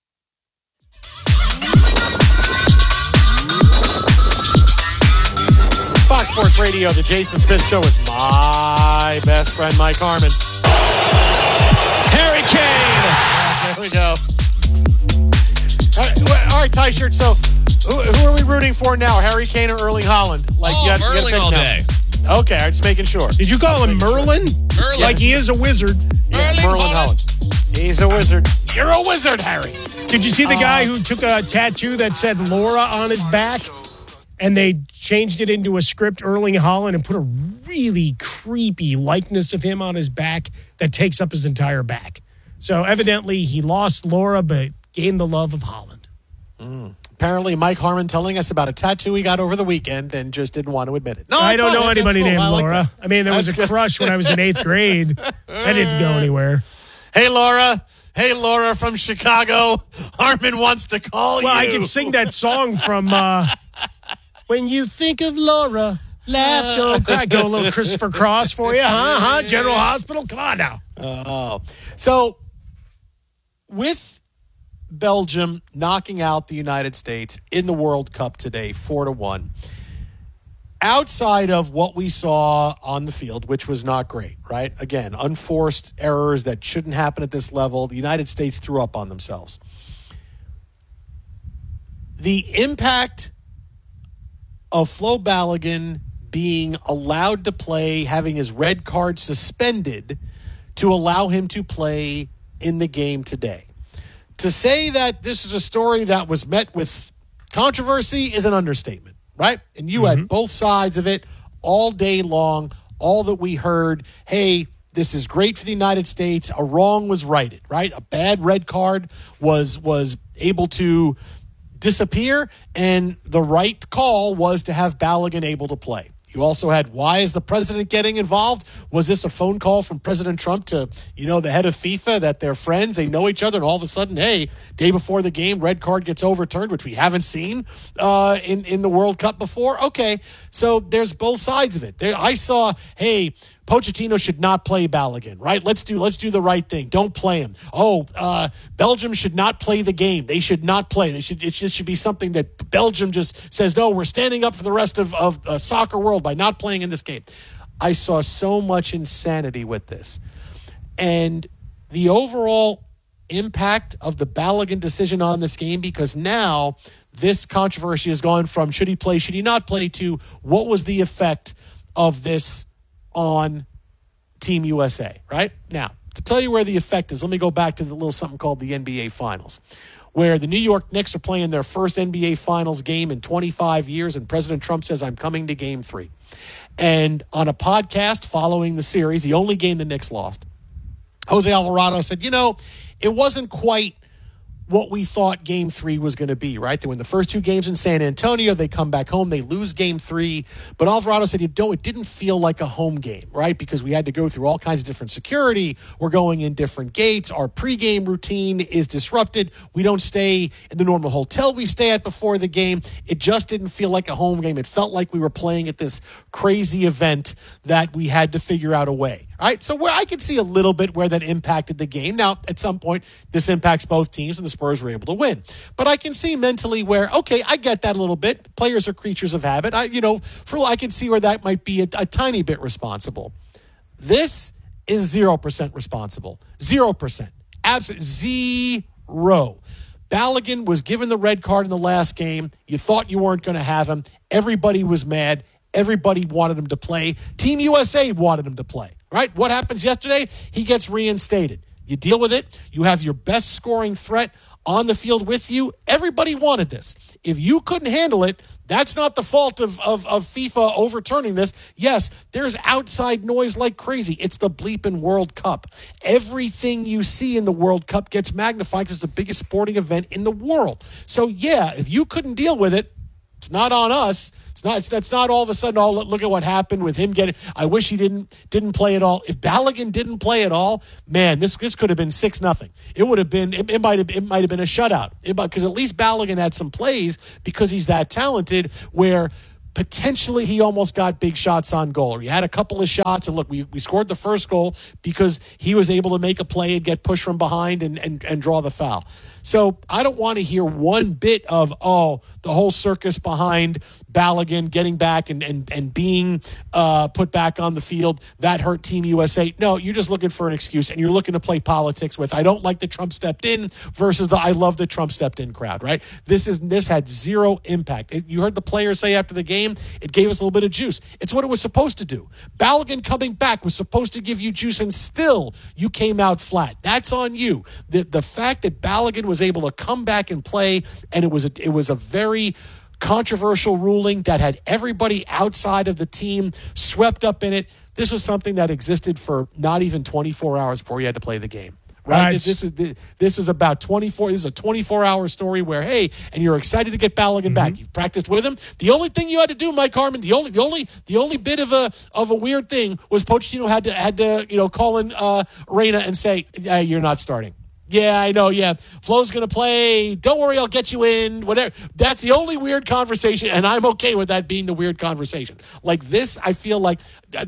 S1: Fox Sports Radio, the Jason Smith Show with my best friend, Mike Harmon.
S2: Harry Kane!
S1: Yes, there we go. All right, all right, Ty-Shirt, so who, who are we rooting for now, Harry Kane or Erling Haaland? Like,
S16: oh,
S1: you gotta,
S16: Erling
S1: you gotta
S16: all
S1: now.
S16: day.
S1: Okay, I'm just making sure.
S2: Did you call him Merlin?
S1: Sure.
S16: Merlin.
S2: Like he is a wizard.
S1: Yeah,
S16: Erling
S1: Merlin
S16: Haaland.
S1: Haaland. He's a wizard. You're a wizard, Harry.
S2: Did you see the
S1: Uh,
S2: guy who took a tattoo that said Laura on his back and they changed it into a script, Erling Haaland, and put a really creepy likeness of him on his back that takes up his entire back? So evidently he lost Laura but gained the love of Haaland.
S1: Mm. Apparently, Mike Harmon telling us about a tattoo he got over the weekend and just didn't want to admit it. No,
S2: I don't
S1: fine.
S2: know
S1: That's
S2: anybody
S1: cool.
S2: named
S1: I like
S2: Laura.
S1: that.
S2: I mean, there was
S1: That's
S2: a
S1: good.
S2: crush when I was in eighth grade. That didn't go anywhere.
S1: Hey, Laura. Hey, Laura from Chicago. Harmon wants to call
S2: Well,
S1: you.
S2: I can sing that song from uh, When You Think of Laura, Laugh, Don't Cry. Go a little Christopher Cross for you, huh? Huh? General Hospital? Come on now.
S1: Oh. So, with Belgium knocking out the United States in the World Cup today, four to one. Outside of what we saw on the field, which was not great, right? Again, unforced errors that shouldn't happen at this level. The United States threw up on themselves. The impact of Flo Balogun being allowed to play, having his red card suspended to allow him to play in the game today. To say that this is a story that was met with controversy is an understatement, right? And you
S2: Mm-hmm.
S1: had both sides of it all day long, all that we heard, hey, this is great for the United States. A wrong was righted, right? A bad red card was was able to disappear, and the right call was to have Balogun able to play. You also had, why is the president getting involved? Was this a phone call from President Trump to, you know, the head of FIFA that they're friends, they know each other, and all of a sudden, hey, day before the game, red card gets overturned, which we haven't seen uh, in, in the World Cup before? Okay, so there's both sides of it. There, I saw, hey, Pochettino should not play Balogun, right? Let's do let's do the right thing. Don't play him. Oh, uh, Belgium should not play the game. They should not play. They should. It should, should be something that Belgium just says, no, we're standing up for the rest of, of uh, soccer world by not playing in this game. I saw so much insanity with this. And the overall impact of the Balogun decision on this game, because now this controversy has gone from should he play, should he not play, to what was the effect of this on Team U S A, right? Now, to tell you where the effect is, let me go back to the little something called the N B A Finals, where the New York Knicks are playing their first N B A Finals game in twenty-five years, and President Trump says, I'm coming to game three. And on a podcast following the series, the only game the Knicks lost, Jose Alvarado said, you know, it wasn't quite what we thought game three was going to be, right? They win the first two games in San Antonio. They come back home. They lose game three. But Alvarado said, you know, it didn't feel like a home game, right? Because we had to go through all kinds of different security. We're going in different gates. Our pregame routine is disrupted. We don't stay in the normal hotel we stay at before the game. It just didn't feel like a home game. It felt like we were playing at this crazy event that we had to figure out a way. All right, so where I could see a little bit where that impacted the game. Now, at some point, this impacts both teams, and the Spurs were able to win. But I can see mentally where, okay, I get that a little bit. Players are creatures of habit. I, you know, for I can see where that might be a, a tiny bit responsible. This is zero percent responsible. Zero percent. Absolutely zero. Balogun was given the red card in the last game. You thought you weren't going to have him. Everybody was mad. Everybody wanted him to play. Team U S A wanted him to play, right? What happens yesterday? He gets reinstated. You deal with it. You have your best scoring threat on the field with you. Everybody wanted this. If you couldn't handle it, that's not the fault of, of, of FIFA overturning this. Yes, there's outside noise like crazy. It's the bleeping World Cup. Everything you see in the World Cup gets magnified because it's the biggest sporting event in the world. So, yeah, if you couldn't deal with it, it's not on us. It's not. It's, that's not all of a sudden. Oh, look at what happened with him getting. I wish he didn't didn't play at all. If Balogun didn't play at all, man, this this could have been six nothing. It would have been. It, it might have. It might have been a shutout. Because at least Balogun had some plays because he's that talented. Where potentially he almost got big shots on goal. Or he had a couple of shots, and look, we, we scored the first goal because he was able to make a play and get pushed from behind and and, and draw the foul. So I don't want to hear one bit of, oh, the whole circus behind Balogun getting back and and, and being uh, put back on the field. That hurt Team U S A. No, you're just looking for an excuse, and you're looking to play politics with, I don't like that Trump stepped in versus the I love that Trump stepped in crowd, right? This is this had zero impact. It, you heard the players say after the game, it gave us a little bit of juice. It's what it was supposed to do. Balogun coming back was supposed to give you juice, and still you came out flat. That's on you. The, the fact that Balogun was able to come back and play, and it was a, it was a very controversial ruling that had everybody outside of the team swept up in it. This was something that existed for not even twenty-four hours before you had to play the game. Right?
S2: Right.
S1: This, this was this was about twenty-four. This is a twenty-four hour story where, hey, and you're excited to get Balogun mm-hmm. back. You've practiced with him. The only thing you had to do, Mike Harmon, the only the only the only bit of a of a weird thing was Pochettino had to had to you know call in uh, Reyna and say, hey, you're not starting. Yeah, I know. Yeah, Flo's going to play. Don't worry, I'll get you in. Whatever. That's the only weird conversation, and I'm okay with that being the weird conversation. Like this, I feel like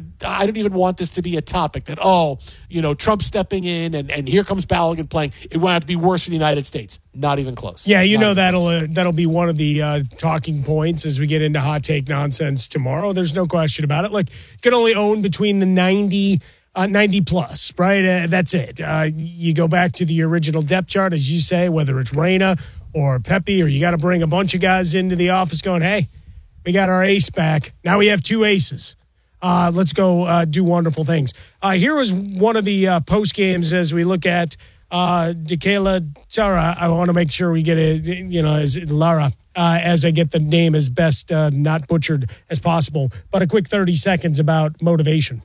S1: I don't even want this to be a topic that, oh, you know, Trump stepping in and, and here comes Balogun playing. It won't have to be worse for the United States. Not even close.
S2: Yeah, you
S1: Not
S2: know that'll uh, that'll be one of the uh, talking points as we get into hot take nonsense tomorrow. There's no question about it. Like, you can only own between the ninety. Uh, ninety plus, right? Uh, that's it. Uh, you go back to the original depth chart, as you say, whether it's Reyna or Pepe, or you got to bring a bunch of guys into the office going, hey, we got our ace back. Now we have two aces. Uh, let's go uh, do wonderful things. Uh, here was one of the uh, post games as we look at uh, Dekela Tara. I want to make sure we get it, you know, as Lara, uh, as I get the name as best uh, not butchered as possible. But a quick thirty seconds about motivation.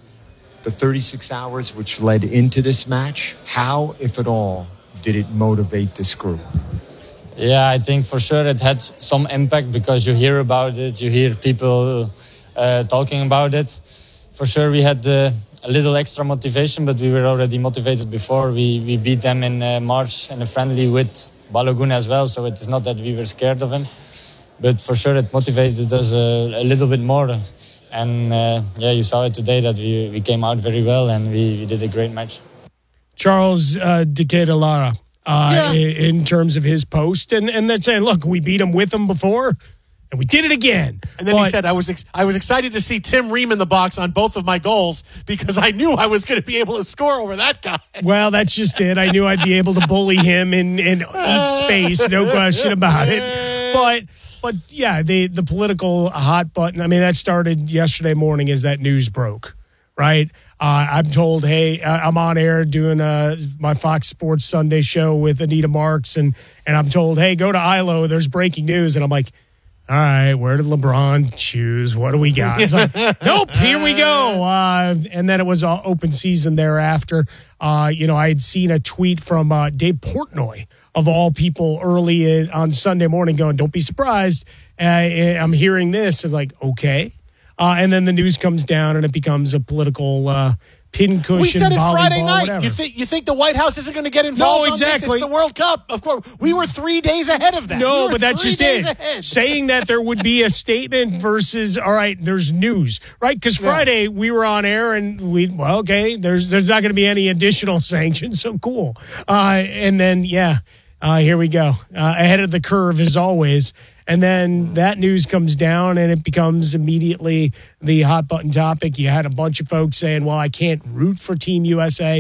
S14: The thirty-six hours which led into this match, how, if at all, did it motivate this group?
S15: Yeah, I think for sure it had some impact because you hear about it, you hear people uh, talking about it. For sure we had uh, a little extra motivation, but we were already motivated before. We we beat them in uh, March in a friendly with Balogun as well, so it's not that we were scared of him. But for sure it motivated us a, a little bit more. And, uh, yeah, you saw it today that we, we came out very well and we, we did a great match.
S2: Charles uh, Dekela Lara, uh,
S1: yeah.
S2: in, in terms of his post. And, and then saying, look, we beat him with him before, and we did it again.
S1: And then
S2: but,
S1: he said, I was ex- I was excited to see Tim Ream in the box on both of my goals because I knew I was going to be able to score over that guy.
S2: Well, that's just it. I knew I'd be able to bully him in, in each space, no question about it. But... But, yeah, the, the political hot button, I mean, that started yesterday morning as that news broke, right? Uh, I'm told, hey, I'm on air doing uh, my Fox Sports Sunday show with Anita Marks, and, and I'm told, hey, go to I L O, there's breaking news. And I'm like, all right, where did LeBron choose? What do we got? It's like, nope, here we go. Uh, and then it was uh, open season thereafter. Uh, you know, I had seen a tweet from uh, Dave Portnoy, of all people, early in, on Sunday morning going, don't be surprised. Uh, I'm hearing this. It's like, okay. Uh, and then the news comes down and it becomes a political uh, pincushion.
S1: We said it Friday night.
S2: Whatever.
S1: You think you think the White House isn't going to get involved
S2: no, exactly.
S1: on this? It's the World Cup. Of course, we were three days ahead of that.
S2: No,
S1: we
S2: but that's just it.
S1: Ahead.
S2: Saying that there would be a statement versus, all right, there's news, right? Because Friday yeah. we were on air and we, well, okay, there's there's not going to be any additional sanctions, so cool. Uh, and then, yeah. Uh, here we go. Uh, ahead of the curve as always. And then that news comes down and it becomes immediately the hot button topic. You had a bunch of folks saying, well, I can't root for Team U S A.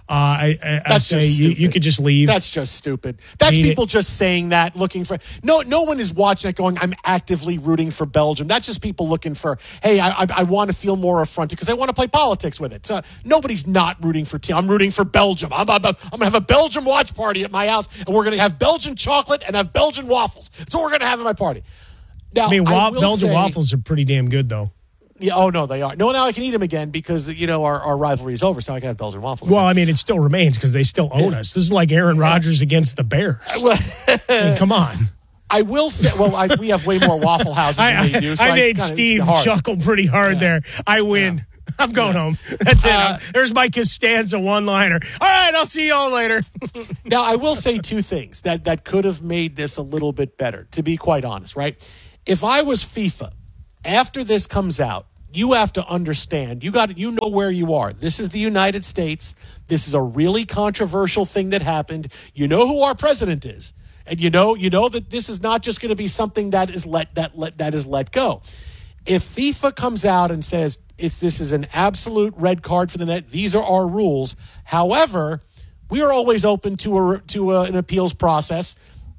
S2: I, I, I
S1: That's
S2: say
S1: just
S2: you,
S1: stupid.
S2: you could just leave.
S1: That's just stupid. That's
S2: Mean
S1: people
S2: it.
S1: just saying that, looking for. No, no one is watching it going, I'm actively rooting for Belgium. That's just people looking for, hey, I, I, I want to feel more affronted because I want to play politics with it. So nobody's not rooting for team. I'm rooting for Belgium. I'm, I'm, I'm going to have a Belgium watch party at my house, and we're going to have Belgian chocolate and have Belgian waffles. That's what we're going to have at my party. Now,
S2: I mean, wa-
S1: I will
S2: Belgian
S1: say,
S2: waffles are pretty damn good, though.
S1: Yeah, oh, no, they are. No, now I can eat them again because, you know, our, our rivalry is over, so I can have Belgian waffles.
S2: Well, I mean, it still remains because they still own us. This is like Aaron Rodgers against the Bears. I mean, come on.
S1: I will say, well, I, we have way more Waffle Houses than
S2: I,
S1: they do. So
S2: I
S1: I
S2: made
S1: kinda,
S2: Steve
S1: hard.
S2: chuckle pretty hard there. I win. Yeah. I'm going yeah. home. That's it. Uh, There's my Costanza one-liner. All right, I'll see you all later.
S1: Now, I will say two things that, that could have made this a little bit better, to be quite honest, right? If I was FIFA, after this comes out, you have to understand, you got you know where you are. This is the United States. This is a really controversial thing that happened. You know who our president is. And you know, you know that this is not just going to be something that is let that let that is let go. If FIFA comes out and says it's this is an absolute red card for the net, these are our rules. However, we are always open to a to a, an appeals process,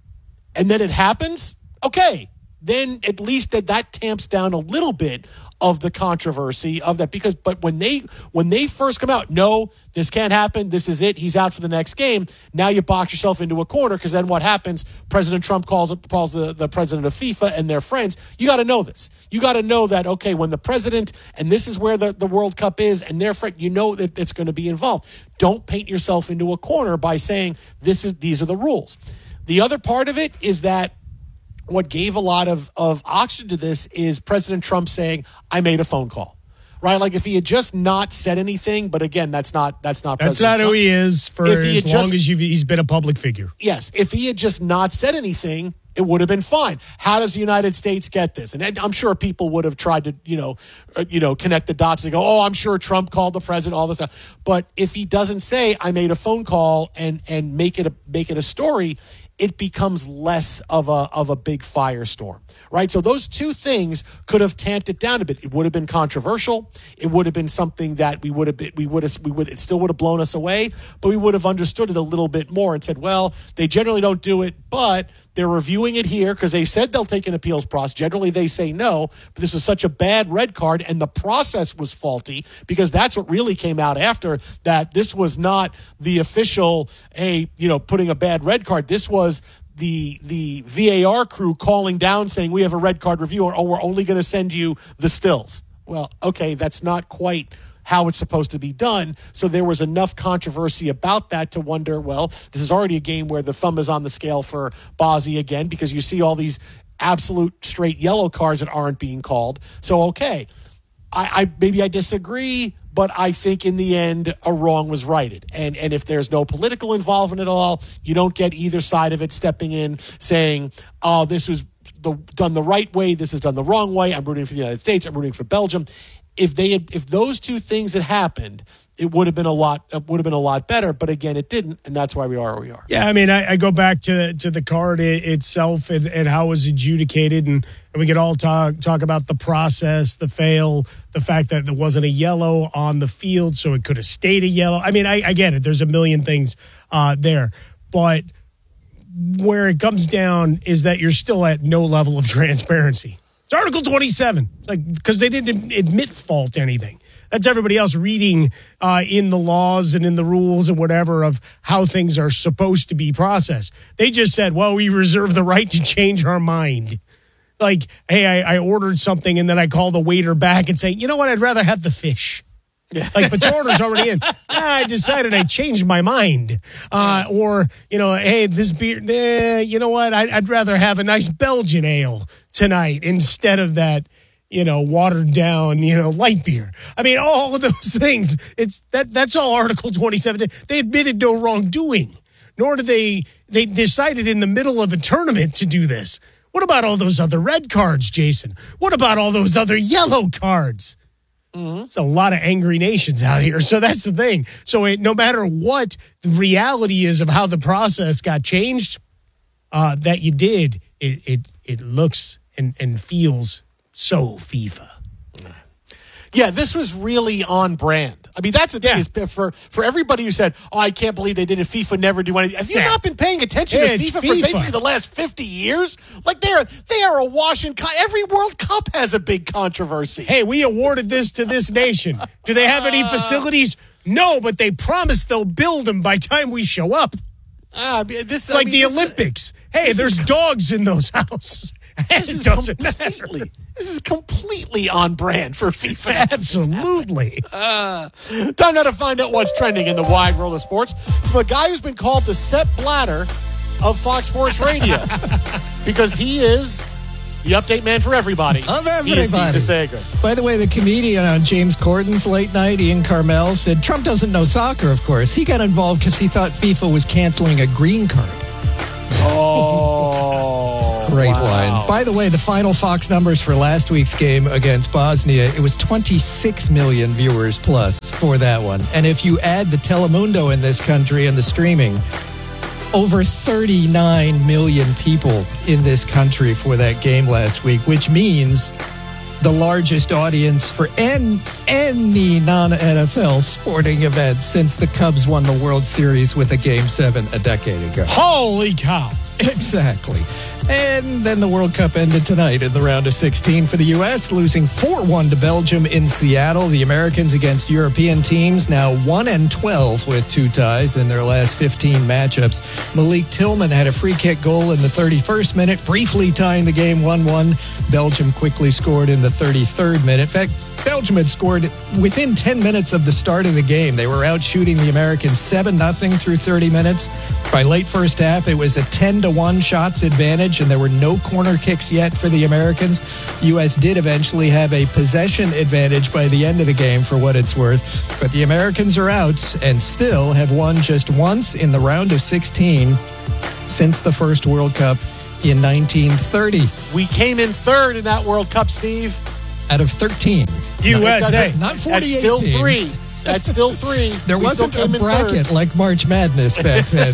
S1: and then it happens. Okay, then at least that that tamps down a little bit of the controversy of that, because but when they when they first come out, no, this can't happen, this is it, he's out for the next game. Now you box yourself into a corner, because then what happens? President Trump calls calls the, the president of FIFA and their friends. You got to know this. You got to know that, okay, when the president, and this is where the, the World Cup is, and their friend, you know that it's going to be involved. Don't paint yourself into a corner by saying this is these are the rules. The other part of it is that what gave a lot of, of oxygen to this is President Trump saying, I made a phone call, right? Like if he had just not said anything, but again, that's not, that's not,
S2: that's
S1: President
S2: not
S1: Trump.
S2: who he is for
S1: If he
S2: as
S1: had
S2: long
S1: just-
S2: as you've, he's been a public figure.
S1: Yes. If he had just not said anything, it would have been fine. How does the United States get this? And I'm sure people would have tried to, you know, uh, you know, connect the dots and go, oh, I'm sure Trump called the president, all this stuff. But if he doesn't say, I made a phone call and, and make it a, make it a story, it becomes less of a of a big firestorm, right? So those two things could have tamped it down a bit. It would have been controversial. It would have been something that we would have been, we would have we would it still would have blown us away, but we would have understood it a little bit more and said, well, they generally don't do it, but they're reviewing it here because they said they'll take an appeals process. Generally, they say no, but this is such a bad red card, and the process was faulty, because that's what really came out after that. This was not the official, hey, you know, putting a bad red card. This was the the V A R crew calling down saying we have a red card review, or oh, we're only going to send you the stills. Well, okay, that's not quite how it's supposed to be done. So there was enough controversy about that to wonder, well, this is already a game where the thumb is on the scale for Bozzy again, because you see all these absolute straight yellow cards that aren't being called. So, okay, I, I maybe I disagree, but I think in the end, a wrong was righted. And and if there's no political involvement at all, you don't get either side of it stepping in saying, oh, this was the, done the right way, this is done the wrong way, I'm rooting for the United States, I'm rooting for Belgium. If they had, if those two things had happened, it would have been a lot. It would have been a lot better. But again, it didn't, and that's why we are where we are.
S2: Yeah, I mean, I, I go back to to the card it, itself and, and how it was adjudicated, and, and we could all talk talk about the process, the fail, the fact that there wasn't a yellow on the field, so it could have stayed a yellow. I mean, I, I get it. There's a million things uh, there, but where it comes down is that you're still at no level of transparency. It's Article twenty-seven. It's like, because they didn't admit fault to anything. That's everybody else reading uh, in the laws and in the rules and whatever of how things are supposed to be processed. They just said, well, we reserve the right to change our mind. Like, hey, I, I ordered something and then I call the waiter back and say, you know what, I'd rather have the fish. Yeah. Like, but your order's already in. Ah, I decided I changed my mind. Uh, or, you know, hey, this beer, eh, you know what, I, I'd rather have a nice Belgian ale tonight instead of that, you know, watered down, you know, light beer. I mean, all of those things. It's that that's all Article twenty-seven. They admitted no wrongdoing, nor did they, they decided in the middle of a tournament to do this. What about all those other red cards, Jason? What about all those other yellow cards? Mm-hmm. It's a lot of angry nations out here. So that's the thing. So it, no matter what the reality is of how the process got changed, uh, that you did, it it it looks and, and feels so FIFA.
S1: Yeah, this was really on brand. I mean, that's the thing, yeah. is for, for everybody who said, oh, I can't believe they did it, FIFA never do anything. Have you yeah. not been paying attention yeah, to FIFA, FIFA for basically the last fifty years? Like, they're, they are a washing, co- every World Cup has a big controversy.
S2: Hey, we awarded this to this nation. Do they have any facilities? No, but they promise they'll build them by time we show up.
S1: Uh, this
S2: it's like
S1: I mean,
S2: the
S1: this,
S2: Olympics. Hey, there's is, dogs in those houses.
S1: This
S2: it
S1: is
S2: doesn't
S1: completely,
S2: matter.
S1: This is completely on brand for FIFA.
S2: Absolutely.
S1: Uh, time now to find out what's trending in the wide world of sports from a guy who's been called the Sepp Blatter of Fox Sports Radio because he is the update man for everybody.
S3: Of everybody.
S1: He is Steve DeSager.
S3: By the way, the comedian on James Corden's late night, Ian Carmel, said Trump doesn't know soccer, of course. He got involved because he thought FIFA was canceling a green card.
S1: Oh.
S3: Great
S1: wow.
S3: line. By the way, the final Fox numbers for last week's game against Bosnia, it was twenty-six million viewers plus for that one. And if you add the Telemundo in this country and the streaming, over thirty-nine million people in this country for that game last week, which means the largest audience for any, any non-N F L sporting event since the Cubs won the World Series with a Game seven a decade ago.
S2: Holy cow.
S3: Exactly. And then the World Cup ended tonight in the round of sixteen for the U S, losing four one to Belgium in Seattle. The Americans against European teams now one and twelve with two ties in their last fifteen matchups. Malik Tillman had a free kick goal in the thirty-first minute, briefly tying the game one one. Belgium quickly scored in the thirty-third minute. In fact, Belgium had scored within ten minutes of the start of the game. They were out shooting the Americans seven nothing through thirty minutes. By late first half, it was a ten to one shots advantage, and there were no corner kicks yet for the Americans. U S did eventually have a possession advantage by the end of the game, for what it's worth. But the Americans are out and still have won just once in the round of sixteen since the first World Cup in nineteen thirty.
S1: We came in third in that World Cup, Steve.
S3: Out of thirteen.
S2: U S A.
S3: Not forty-eight
S1: That's still
S3: teams.
S1: three. That's still three.
S3: There
S1: we
S3: wasn't a bracket like March Madness back then.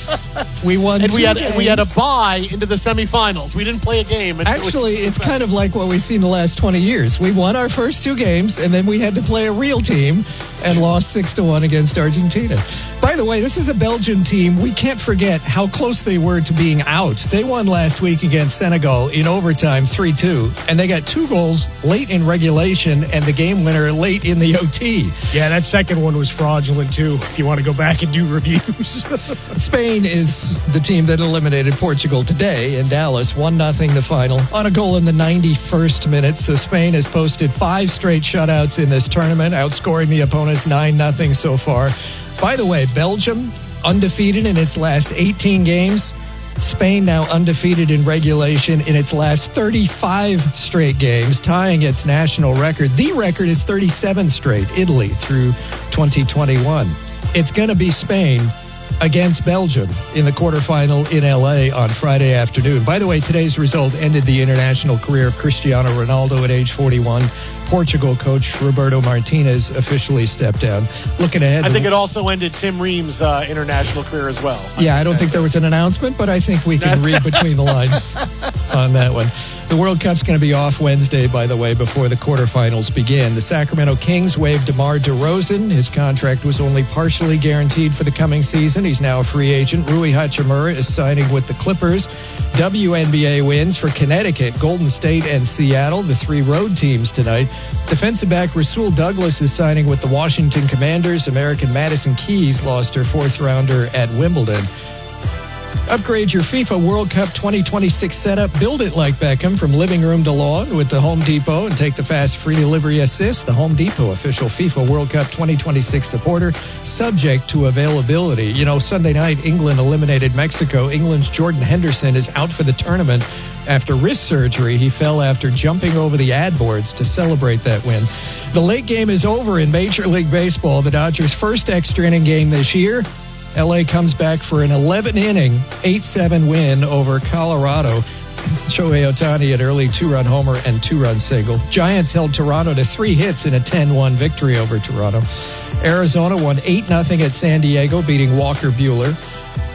S3: We won
S1: and
S3: two
S1: we had
S3: games.
S1: and we had a bye into the semifinals. We didn't play a game.
S3: Actually,
S1: it
S3: it's kind of like what we've seen the last twenty years. We won our first two games, and then we had to play a real team and lost six to one against Argentina. By the way, this is a Belgian team. We can't forget how close they were to being out. They won last week against Senegal in overtime three two, and they got two goals late in regulation and the game winner late in the O T.
S2: Yeah, that second one was fraudulent, too, if you want to go back and do reviews.
S3: Spain is the team that eliminated Portugal today in Dallas, one nothing the final, on a goal in the ninety-first minute. So Spain has posted five straight shutouts in this tournament, outscoring the opponents nine nothing so far. By the way, Belgium undefeated in its last eighteen games. Spain now undefeated in regulation in its last thirty-five straight games, tying its national record. The record is thirty-seven straight, Italy, through twenty twenty-one. It's going to be Spain against Belgium in the quarterfinal in L A on Friday afternoon. By the way, today's result ended the international career of Cristiano Ronaldo at age forty-one. Portugal coach Roberto Martinez officially stepped down. Looking ahead,
S1: I think it also ended Tim Ream's uh, international career as well.
S3: Yeah, I, I don't think there was an announcement, but I think we can read between the lines on that one. The World Cup's going to be off Wednesday, by the way, before the quarterfinals begin. The Sacramento Kings waived DeMar DeRozan. His contract was only partially guaranteed for the coming season. He's now a free agent. Rui Hachimura is signing with the Clippers. W N B A wins for Connecticut, Golden State, and Seattle, the three road teams tonight. Defensive back Rasul Douglas is signing with the Washington Commanders. American Madison Keys lost her fourth rounder at Wimbledon. Upgrade your FIFA World Cup twenty twenty-six setup. Build it like Beckham from living room to lawn with the Home Depot and take the fast free delivery assist. The Home Depot official FIFA World Cup twenty twenty-six supporter, subject to availability. You know, Sunday night, England eliminated Mexico. England's Jordan Henderson is out for the tournament after wrist surgery. He fell after jumping over the ad boards to celebrate that win. The late game is over in Major League Baseball. The Dodgers' first extra inning game this year. L A comes back for an eleven-inning, eight seven win over Colorado. Shohei Ohtani an early two-run homer and two-run single. Giants held Toronto to three hits in a ten one victory over Toronto. Arizona won eight nothing at San Diego, beating Walker Buehler.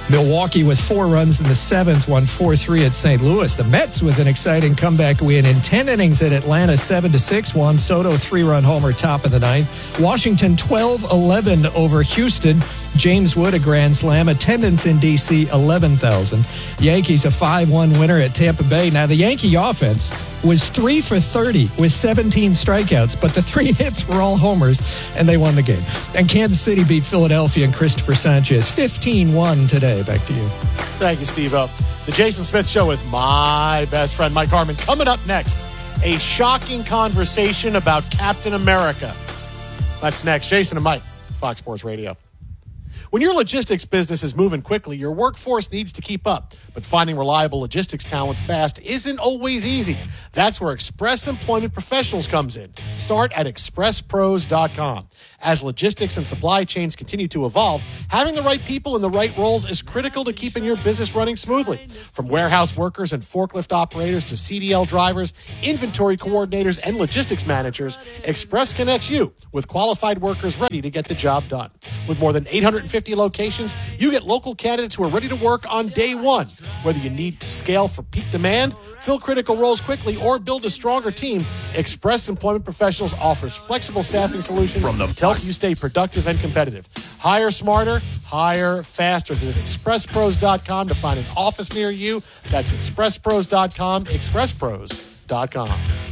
S3: Milwaukee with four runs in the seventh won four three at Saint Louis. The Mets with an exciting comeback win in ten innings at Atlanta seven to six. Juan Soto three-run homer top of the ninth. Washington twelve eleven over Houston. James Wood a grand slam. Attendance in D C eleven thousand. Yankees a five one winner at Tampa Bay. Now the Yankee offense was three for thirty with seventeen strikeouts, but the three hits were all homers, and they won the game. And Kansas City beat Philadelphia and Christopher Sanchez fifteen one today. Back to you.
S1: Thank you, Steve-O. The Jason Smith Show with my best friend, Mike Harmon. Coming up next, a shocking conversation about Captain America. That's next. Jason and Mike, Fox Sports Radio. When your logistics business is moving quickly, your workforce needs to keep up. But finding reliable logistics talent fast isn't always easy. That's where Express Employment Professionals comes in. Start at express pros dot com. As logistics and supply chains continue to evolve, having the right people in the right roles is critical to keeping your business running smoothly. From warehouse workers and forklift operators to C D L drivers, inventory coordinators, and logistics managers, Express connects you with qualified workers ready to get the job done. With more than eight hundred fifty locations, you get local candidates who are ready to work on day one. Whether you need to scale for peak demand, fill critical roles quickly, or build a stronger team, Express Employment Professionals offers flexible staffing solutions From the to help you stay productive and competitive. Hire smarter, hire faster. Visit express pros dot com to find an office near you. That's express pros dot com, express pros dot com.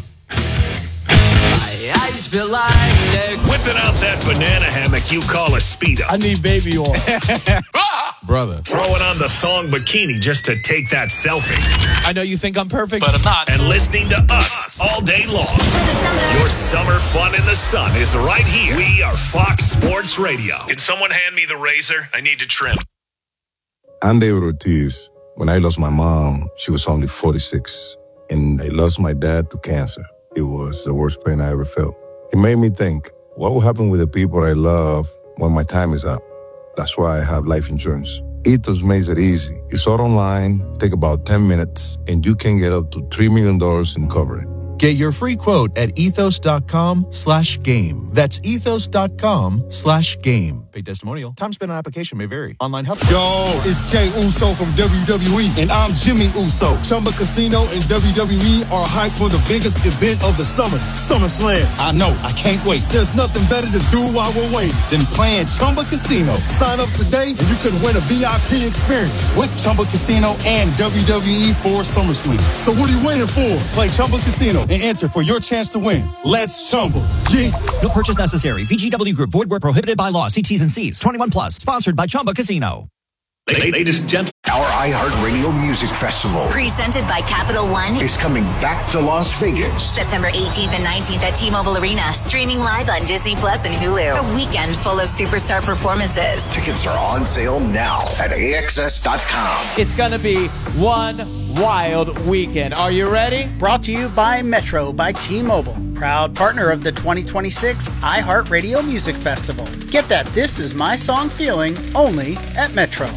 S4: I just feel like they're
S5: whipping out that banana hammock you call a Speedo.
S1: I need baby oil.
S5: Brother. Throwing on the thong bikini just to take that selfie.
S16: I know you think I'm perfect, but I'm not.
S5: And listening to us all day long. Your summer fun in the sun is right here. We are Fox Sports Radio. Can someone hand me the razor? I need to trim.
S17: I'm David Ortiz. When I lost my mom, she was only forty-six. And I lost my dad to cancer. It was the worst pain I ever felt. It made me think, what will happen with the people I love when my time is up? That's why I have life insurance. Ethos makes it easy. It's all online, take about ten minutes, and you can get up to three million dollars in coverage.
S18: Get your free quote at ethos.com slash game. That's ethos.com slash game. Pay testimonial. Time spent on application may vary. Online help.
S19: Yo, it's Jay Uso from W W E, and I'm Jimmy Uso. Chumba Casino and W W E are hyped for the biggest event of the summer, SummerSlam. I know, I can't wait. There's nothing better to do while we're waiting than playing Chumba Casino. Sign up today, and you could win a V I P experience with Chumba Casino and W W E for SummerSlam. So what are you waiting for? Play Chumba Casino and enter for your chance to win. Let's Chumba. Yeah.
S20: No purchase necessary. V G W Group. Void where prohibited by law. See T's and C's. twenty-one plus. Sponsored by Chumba Casino.
S5: Ladies and gentlemen,
S8: our iHeartRadio Music Festival,
S9: presented by Capital One,
S8: is coming back to Las Vegas.
S9: September eighteenth and nineteenth at T-Mobile Arena. Streaming live on Disney Plus and Hulu. A weekend full of superstar performances.
S8: Tickets are on sale now at A X S dot com.
S16: It's going to be one wild weekend. Are you ready?
S10: Brought to you by Metro by T-Mobile. Proud partner of the twenty twenty-six iHeartRadio Music Festival. Get that This Is My Song feeling only at Metro.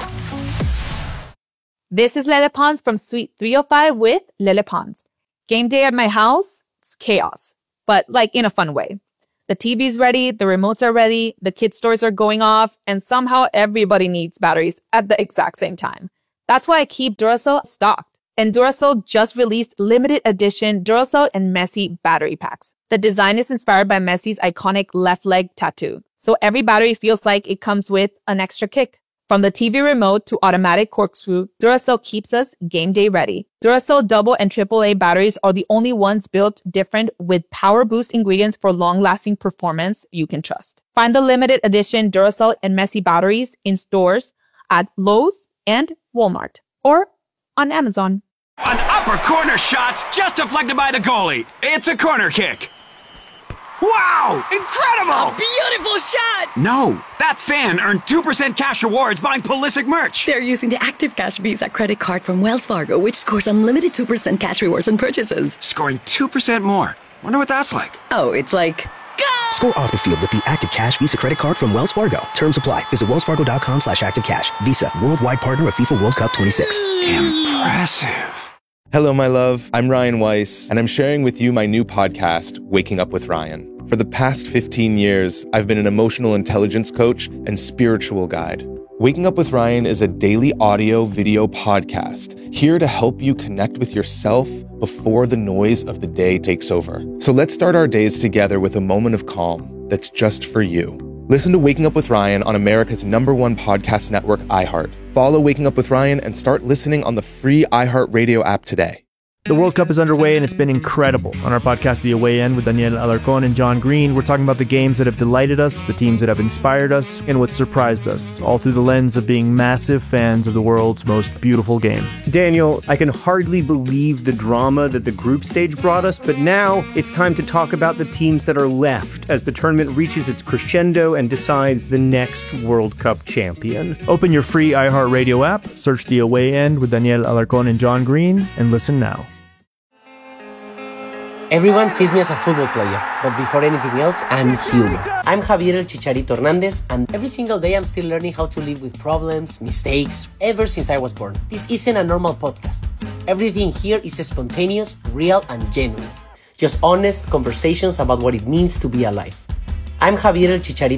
S11: This is Lele Pons from Suite three oh five with Lele Pons. Game day at my house, it's chaos, but like in a fun way. The T V's ready, the remotes are ready, the kids' toys are going off, and somehow everybody needs batteries at the exact same time. That's why I keep Duracell stocked. And Duracell just released limited edition Duracell and Messi battery packs. The design is inspired by Messi's iconic left leg tattoo. So every battery feels like it comes with an extra kick. From the T V remote to automatic corkscrew, Duracell keeps us game day ready. Duracell double and triple A batteries are the only ones built different with power boost ingredients for long-lasting performance you can trust. Find the limited edition Duracell and Messi batteries in stores at Lowe's and Walmart or on Amazon.
S26: An upper corner shot just deflected by the goalie. It's a corner kick. Wow! Incredible!
S24: Beautiful shot!
S26: No, that fan earned two percent cash rewards buying Pulisic merch.
S24: They're using the Active Cash Visa credit card from Wells Fargo, which scores unlimited two percent cash rewards on purchases.
S26: Scoring two percent more. Wonder what that's like.
S24: Oh, it's like...
S27: Go! Score off the field with the Active Cash Visa credit card from Wells Fargo. Terms apply. Visit wellsfargo.com slash active cash. Visa, worldwide partner of FIFA World Cup twenty-six.
S26: Impressive.
S21: Hello, my love. I'm Ryan Weiss, and I'm sharing with you my new podcast, Waking Up with Ryan. For the past fifteen years, I've been an emotional intelligence coach and spiritual guide. Waking Up with Ryan is a daily audio video podcast here to help you connect with yourself before the noise of the day takes over. So let's start our days together with a moment of calm that's just for you. Listen to Waking Up with Ryan on America's number one podcast network, iHeart. Follow Waking Up with Ryan and start listening on the free iHeartRadio app today.
S6: The World Cup is underway and it's been incredible. On our podcast, The Away End, with Daniel Alarcón and John Green, we're talking about the games that have delighted us, the teams that have inspired us, and what surprised us, all through the lens of being massive fans of the world's most beautiful game.
S7: Daniel, I can hardly believe the drama that the group stage brought us, but now it's time to talk about the teams that are left as the tournament reaches its crescendo and decides the next World Cup champion.
S6: Open your free iHeartRadio app, search The Away End with Daniel Alarcón and John Green, and listen now.
S12: Everyone sees me as a football player, but before anything else, I'm human. I'm Javier El Chicharito Hernandez, and every single day I'm still learning how to live with problems, mistakes, ever since I was born. This isn't a normal podcast. Everything here is spontaneous, real, and genuine. Just honest conversations about what it means to be alive. I'm Javier El Chicharito